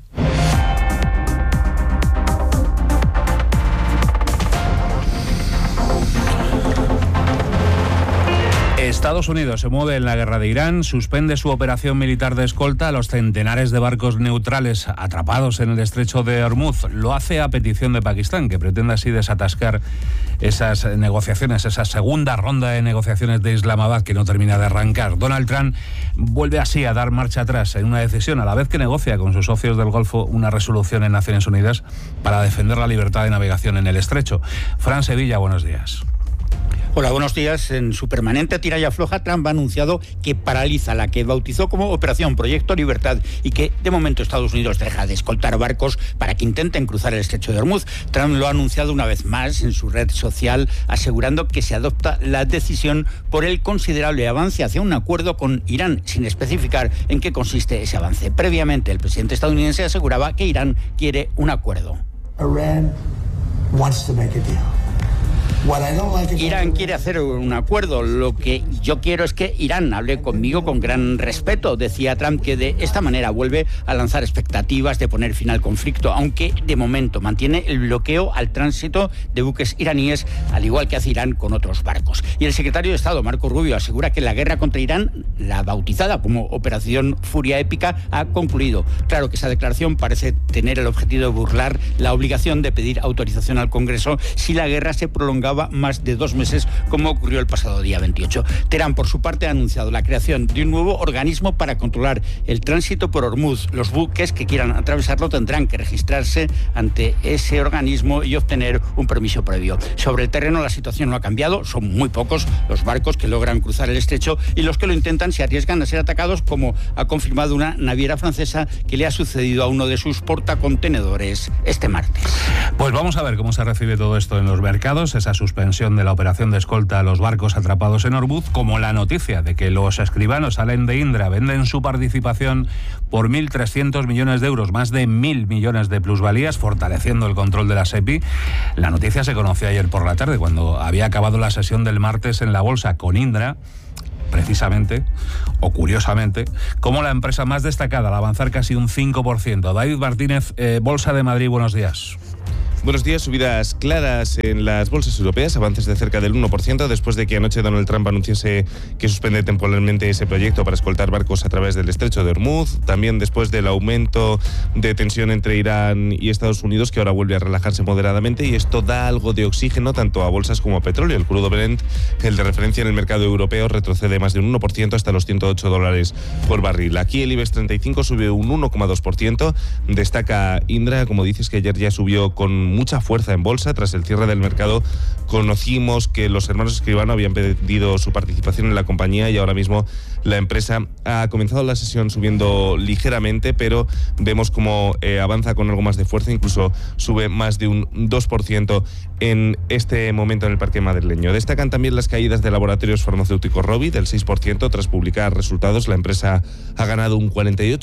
Estados Unidos se mueve en la guerra de Irán, suspende su operación militar de escolta a los centenares de barcos neutrales atrapados en el estrecho de Hormuz. Lo hace a petición de Pakistán, que pretende así desatascar esas negociaciones, esa segunda ronda de negociaciones de Islamabad que no termina de arrancar. Donald Trump vuelve así a dar marcha atrás en una decisión, a la vez que negocia con sus socios del Golfo una resolución en Naciones Unidas para defender la libertad de navegación en el estrecho. Fran Sevilla, buenos días.
Hola, buenos días. En su permanente tira y afloja, Trump ha anunciado que paraliza la que bautizó como Operación Proyecto Libertad y que de momento Estados Unidos deja de escoltar barcos para que intenten cruzar el estrecho de Hormuz. Trump lo ha anunciado una vez más en su red social, asegurando que se adopta la decisión por el considerable avance hacia un acuerdo con Irán, sin especificar en qué consiste ese avance. Previamente, el presidente estadounidense aseguraba que Irán quiere un acuerdo. Irán quiere hacer un acuerdo. Lo que yo quiero es que Irán hable conmigo con gran respeto. Decía Trump que de esta manera vuelve a lanzar expectativas de poner fin al conflicto, aunque de momento mantiene el bloqueo al tránsito de buques iraníes, al igual que hace Irán con otros barcos. Y el secretario de Estado, Marco Rubio, asegura que la guerra contra Irán, la bautizada como Operación Furia Épica, ha concluido. Claro que esa declaración parece tener el objetivo de burlar la obligación de pedir autorización al Congreso si la guerra se prolongaba más de 2 meses, como ocurrió el pasado día 28. Teherán, por su parte, ha anunciado la creación de un nuevo organismo para controlar el tránsito por Hormuz. Los buques que quieran atravesarlo tendrán que registrarse ante ese organismo y obtener un permiso previo. Sobre el terreno la situación no ha cambiado, son muy pocos los barcos que logran cruzar el estrecho y los que lo intentan se arriesgan a ser atacados, como ha confirmado una naviera francesa que le ha sucedido a uno de sus portacontenedores este martes.
Pues vamos a ver cómo se recibe todo esto en los mercados, esa suspensión de la operación de escolta a los barcos atrapados en Hormuz, como la noticia de que los escribanos Salem de Indra venden su participación por 1.300 millones de euros, más de 1.000 millones de plusvalías, fortaleciendo el control de la SEPI. La noticia se conoció ayer por la tarde, cuando había acabado la sesión del martes en la bolsa, con Indra precisamente, o curiosamente, como la empresa más destacada al avanzar casi un 5%. David Martínez, Bolsa de Madrid, buenos días.
Buenos días. Subidas claras en las bolsas europeas, avances de cerca del 1%, después de que anoche Donald Trump anunciase que suspende temporalmente ese proyecto para escoltar barcos a través del estrecho de Hormuz. También después del aumento de tensión entre Irán y Estados Unidos, que ahora vuelve a relajarse moderadamente, y esto da algo de oxígeno tanto a bolsas como a petróleo. El crudo Brent, el de referencia en el mercado europeo, retrocede más de un 1% hasta los $108 por barril. Aquí el IBEX 35 sube un 1,2%. Destaca Indra, como dices, que ayer ya subió con mucha fuerza en bolsa. Tras el cierre del mercado conocimos que los hermanos Escribano habían vendido su participación en la compañía y ahora mismo la empresa ha comenzado la sesión subiendo ligeramente, pero vemos cómo avanza con algo más de fuerza, incluso sube más de un 2% en este momento en el parque madrileño. Destacan también las caídas de laboratorios farmacéuticos Rovi del 6% tras publicar resultados. La empresa ha ganado un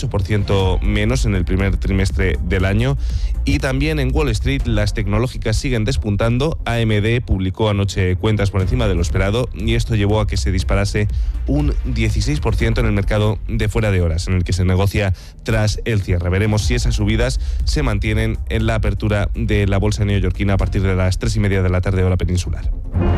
48% menos en el primer trimestre del año. Y también en Wall Street las tecnológicas siguen despuntando. AMD publicó anoche cuentas por encima de lo esperado y esto llevó a que se disparase un 16% en el mercado de fuera de horas, en el que se negocia tras el cierre. Veremos si esas subidas se mantienen en la apertura de la bolsa neoyorquina a partir de las 3:30 de la tarde, hora peninsular.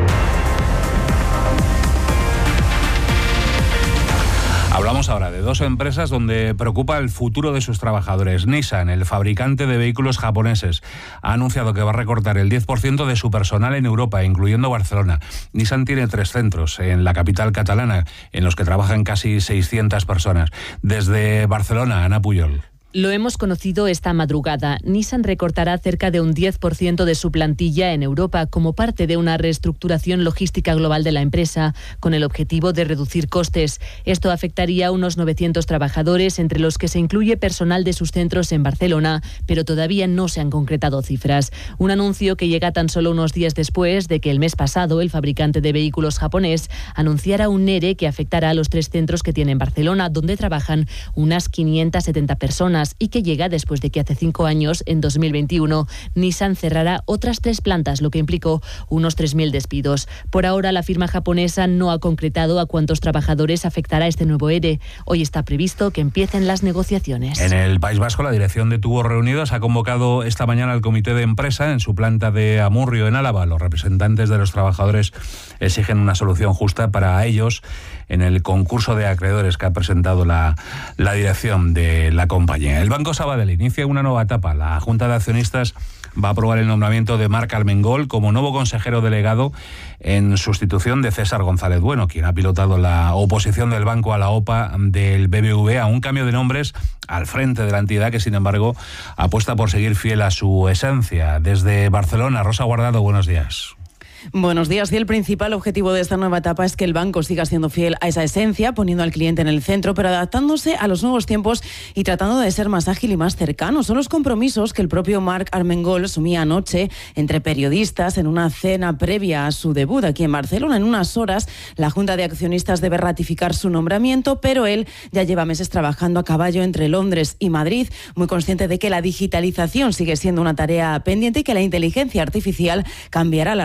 Hablamos ahora de 2 empresas donde preocupa el futuro de sus trabajadores. Nissan, el fabricante de vehículos japoneses, ha anunciado que va a recortar el 10% de su personal en Europa, incluyendo Barcelona. Nissan tiene 3 centros en la capital catalana, en los que trabajan casi 600 personas. Desde Barcelona, Ana Puyol.
Lo hemos conocido esta madrugada. Nissan recortará cerca de un 10% de su plantilla en Europa como parte de una reestructuración logística global de la empresa, con el objetivo de reducir costes. Esto afectaría a unos 900 trabajadores, entre los que se incluye personal de sus centros en Barcelona, pero todavía no se han concretado cifras. Un anuncio que llega tan solo unos días después de que el mes pasado el fabricante de vehículos japonés anunciara un ERE que afectará a los 3 centros que tiene en Barcelona, donde trabajan unas 570 personas, y que llega después de que hace 5 años, en 2021, Nissan cerrará otras 3 plantas, lo que implicó unos 3.000 despidos. Por ahora, la firma japonesa no ha concretado a cuántos trabajadores afectará este nuevo ERE. Hoy está previsto que empiecen las negociaciones.
En el País Vasco, la dirección de Tubos Reunidos ha convocado esta mañana al comité de empresa en su planta de Amurrio, en Álava. Los representantes de los trabajadores exigen una solución justa para ellos en el concurso de acreedores que ha presentado la dirección de la compañía. El Banco Sabadell inicia una nueva etapa. La Junta de Accionistas va a aprobar el nombramiento de Marc Armengol como nuevo consejero delegado en sustitución de César González Bueno, quien ha pilotado la oposición del banco a la OPA del BBVA, un cambio de nombres al frente de la entidad que, sin embargo, apuesta por seguir fiel a su esencia. Desde Barcelona, Rosa Guardado, buenos días.
Buenos días. Y el principal objetivo de esta nueva etapa es que el banco siga siendo fiel a esa esencia, poniendo al cliente en el centro, pero adaptándose a los nuevos tiempos y tratando de ser más ágil y más cercano. Son los compromisos que el propio Marc Armengol asumía anoche entre periodistas en una cena previa a su debut aquí en Barcelona. En unas horas, la Junta de Accionistas debe ratificar su nombramiento, pero él ya lleva meses trabajando a caballo entre Londres y Madrid, muy consciente de que la digitalización sigue siendo una tarea pendiente y que la inteligencia artificial cambiará la relación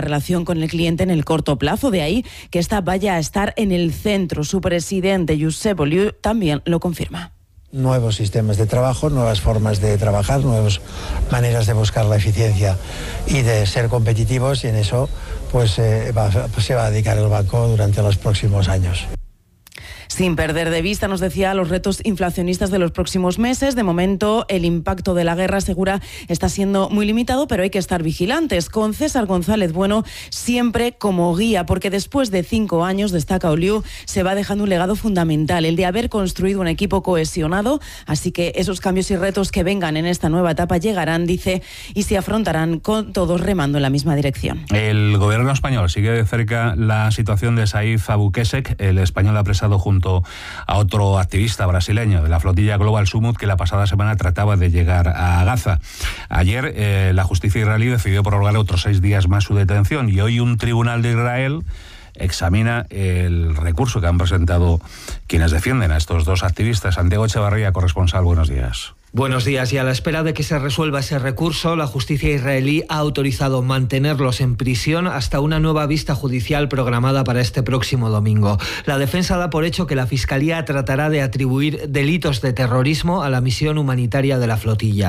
con el cliente en el corto plazo. De ahí que esta vaya a estar en el centro. Su presidente, Josep Oliu, también lo confirma.
Nuevos sistemas de trabajo, nuevas formas de trabajar, nuevas maneras de buscar la eficiencia y de ser competitivos, y en eso pues se va a dedicar el banco durante los próximos años.
Sin perder de vista, nos decía, los retos inflacionistas de los próximos meses. De momento, el impacto de la guerra, asegura, está siendo muy limitado, pero hay que estar vigilantes. Con César González Bueno siempre como guía, porque después de 5 años, destaca Oliu, se va dejando un legado fundamental, el de haber construido un equipo cohesionado. Así que esos cambios y retos que vengan en esta nueva etapa llegarán, dice, y se afrontarán con todos remando en la misma dirección.
El gobierno español sigue de cerca la situación de Saif Abukesek, el español apresado junto a otro activista brasileño de la flotilla Global Summit, que la pasada semana trataba de llegar a Gaza. Ayer la justicia israelí decidió prorrogar otros 6 días más su detención, y hoy un tribunal de Israel examina el recurso que han presentado quienes defienden a estos dos activistas. Santiago Echevarría, corresponsal, buenos días.
Buenos días. Y a la espera de que se resuelva ese recurso, la justicia israelí ha autorizado mantenerlos en prisión hasta una nueva vista judicial programada para este próximo domingo. La defensa da por hecho que la Fiscalía tratará de atribuir delitos de terrorismo a la misión humanitaria de la flotilla.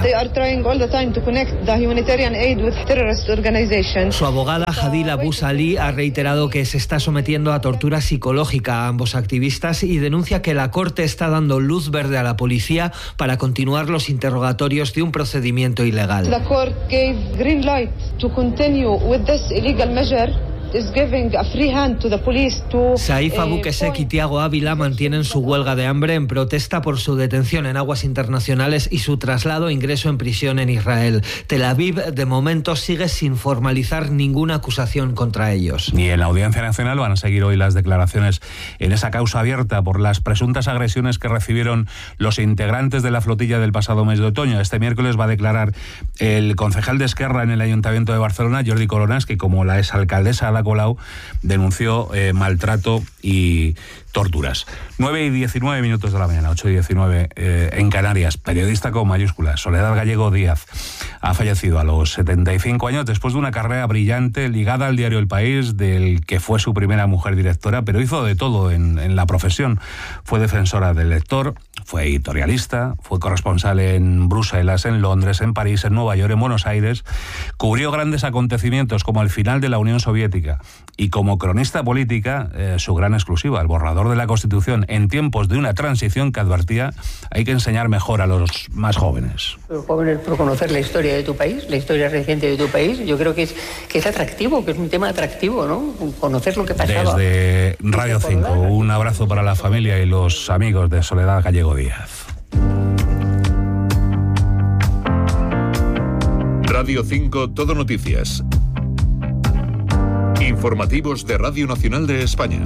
Su abogada Hadil Abu Salih ha reiterado que se está sometiendo a tortura psicológica a ambos activistas y denuncia que la Corte está dando luz verde a la policía para continuar los interrogatorios de un procedimiento ilegal.
The court gave green light to continue with this illegal measure. Is giving a free hand to the police to,
Saif Abukesek y Tiago Ávila mantienen su huelga de hambre en protesta por su detención en aguas internacionales y su traslado e ingreso en prisión en Israel. Tel Aviv, de momento, sigue sin formalizar ninguna acusación contra ellos.
Y en la Audiencia Nacional van a seguir hoy las declaraciones en esa causa abierta por las presuntas agresiones que recibieron los integrantes de la flotilla del pasado mes de otoño. Este miércoles va a declarar el concejal de Esquerra en el Ayuntamiento de Barcelona, Jordi Coronas, que como la exalcaldesa Ada Colau denunció maltrato y torturas. 9:19 de la mañana, 8:19 en Canarias. Periodista con mayúsculas, Soledad Gallego Díaz ha fallecido a los 75 años después de una carrera brillante ligada al diario El País, del que fue su primera mujer directora, pero hizo de todo en la profesión. Fue defensora del lector, fue editorialista, fue corresponsal en Bruselas, en Londres, en París, en Nueva York, en Buenos Aires. Cubrió grandes acontecimientos como el final de la Unión Soviética, y como cronista política, su gran exclusiva, el borrador de la Constitución, en tiempos de una transición que advertía hay que enseñar mejor a los más jóvenes.
Los jóvenes, por conocer la historia de tu país, la historia reciente de tu país, yo creo que es atractivo, que es un tema atractivo, ¿no? Conocer lo que pasaba.
Desde Radio 5, un abrazo para la familia y los amigos de Soledad Gallego Díaz.
Radio 5 Todo Noticias. Informativos de Radio Nacional de España.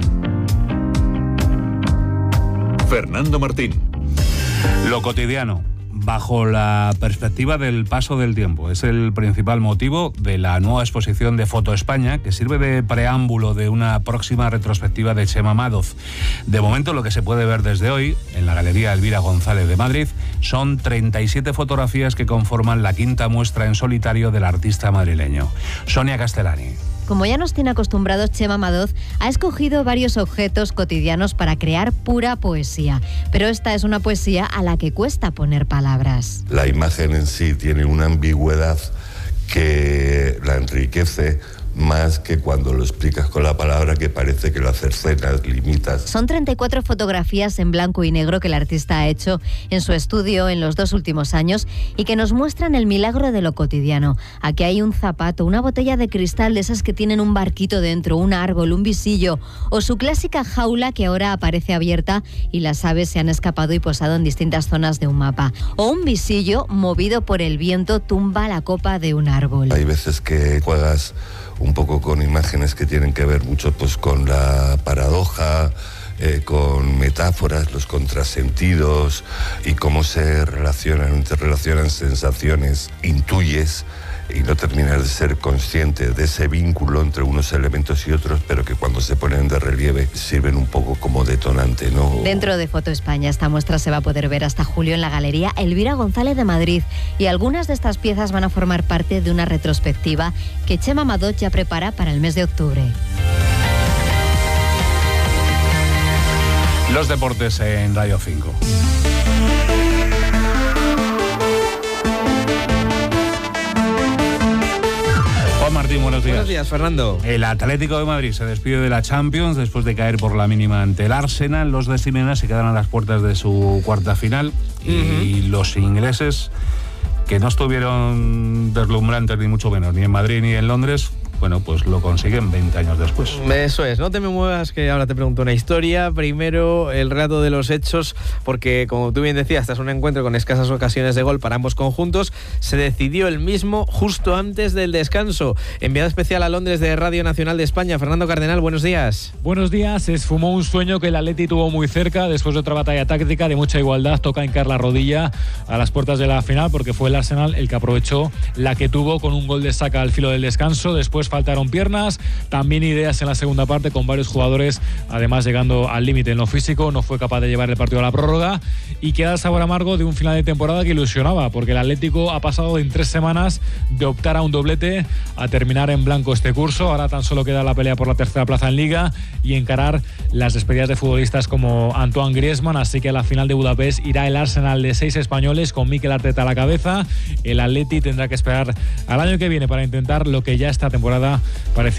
Fernando Martín.
Lo cotidiano, bajo la perspectiva del paso del tiempo, es el principal motivo de la nueva exposición de Foto España, que sirve de preámbulo de una próxima retrospectiva de Chema Madoz. De momento, lo que se puede ver desde hoy en la Galería Elvira González de Madrid son 37 fotografías que conforman la quinta muestra en solitario del artista madrileño. Sonia Castellani.
Como ya nos tiene acostumbrados, Chema Madoz ha escogido varios objetos cotidianos para crear pura poesía. Pero esta es una poesía a la que cuesta poner palabras.
La imagen en sí tiene una ambigüedad que la enriquece más que cuando lo explicas con la palabra, que parece que lo cercenas, limitas.
Son 34 fotografías en blanco y negro que el artista ha hecho en su estudio en los 2 últimos años y que nos muestran el milagro de lo cotidiano. Aquí hay un zapato, una botella de cristal de esas que tienen un barquito dentro, un árbol, un visillo, o su clásica jaula que ahora aparece abierta y las aves se han escapado y posado en distintas zonas de un mapa. O un visillo movido por el viento tumba la copa de un árbol.
Hay veces que juegas un poco con imágenes que tienen que ver mucho pues con la paradoja, con metáforas, los contrasentidos y cómo se interrelacionan sensaciones, intuyes y no terminas de ser consciente de ese vínculo entre unos elementos y otros, pero que cuando se ponen de relieve sirven un poco como detonante, ¿no?
Dentro de Foto España, esta muestra se va a poder ver hasta julio en la Galería Elvira González de Madrid, y algunas de estas piezas van a formar parte de una retrospectiva que Chema Madot ya prepara para el mes de octubre.
Los deportes en Radio 5. Juan Martín, buenos días.
Buenos días, Fernando.
El Atlético de Madrid se despide de la Champions después de caer por la mínima ante el Arsenal. Los de Simeone se quedan a las puertas de su cuarta final. Y los ingleses, que no estuvieron deslumbrantes ni mucho menos, ni en Madrid ni en Londres, bueno, pues lo consiguen 20 años después.
Eso es, no te me muevas, que ahora te pregunto una historia. Primero, el relato de los hechos, porque como tú bien decías, tras un encuentro con escasas ocasiones de gol para ambos conjuntos, se decidió el mismo justo antes del descanso. Enviado especial a Londres de Radio Nacional de España, Fernando Cardenal, buenos días.
Buenos días, se esfumó un sueño que el Atleti tuvo muy cerca. Después de otra batalla táctica de mucha igualdad, toca hincar la rodilla a las puertas de la final, porque fue el Arsenal el que aprovechó la que tuvo con un gol de Saka al filo del descanso. Después faltaron piernas, también ideas en la segunda parte, con varios jugadores además llegando al límite en lo físico. No fue capaz de llevar el partido a la prórroga y queda el sabor amargo de un final de temporada que ilusionaba, porque el Atlético ha pasado en 3 semanas de optar a un doblete a terminar en blanco este curso. Ahora tan solo queda la pelea por la tercera plaza en Liga y encarar las despedidas de futbolistas como Antoine Griezmann, así que a la final de Budapest irá el Arsenal de 6 españoles con Mikel Arteta a la cabeza. El Atleti tendrá que esperar al año que viene para intentar lo que ya esta temporada parece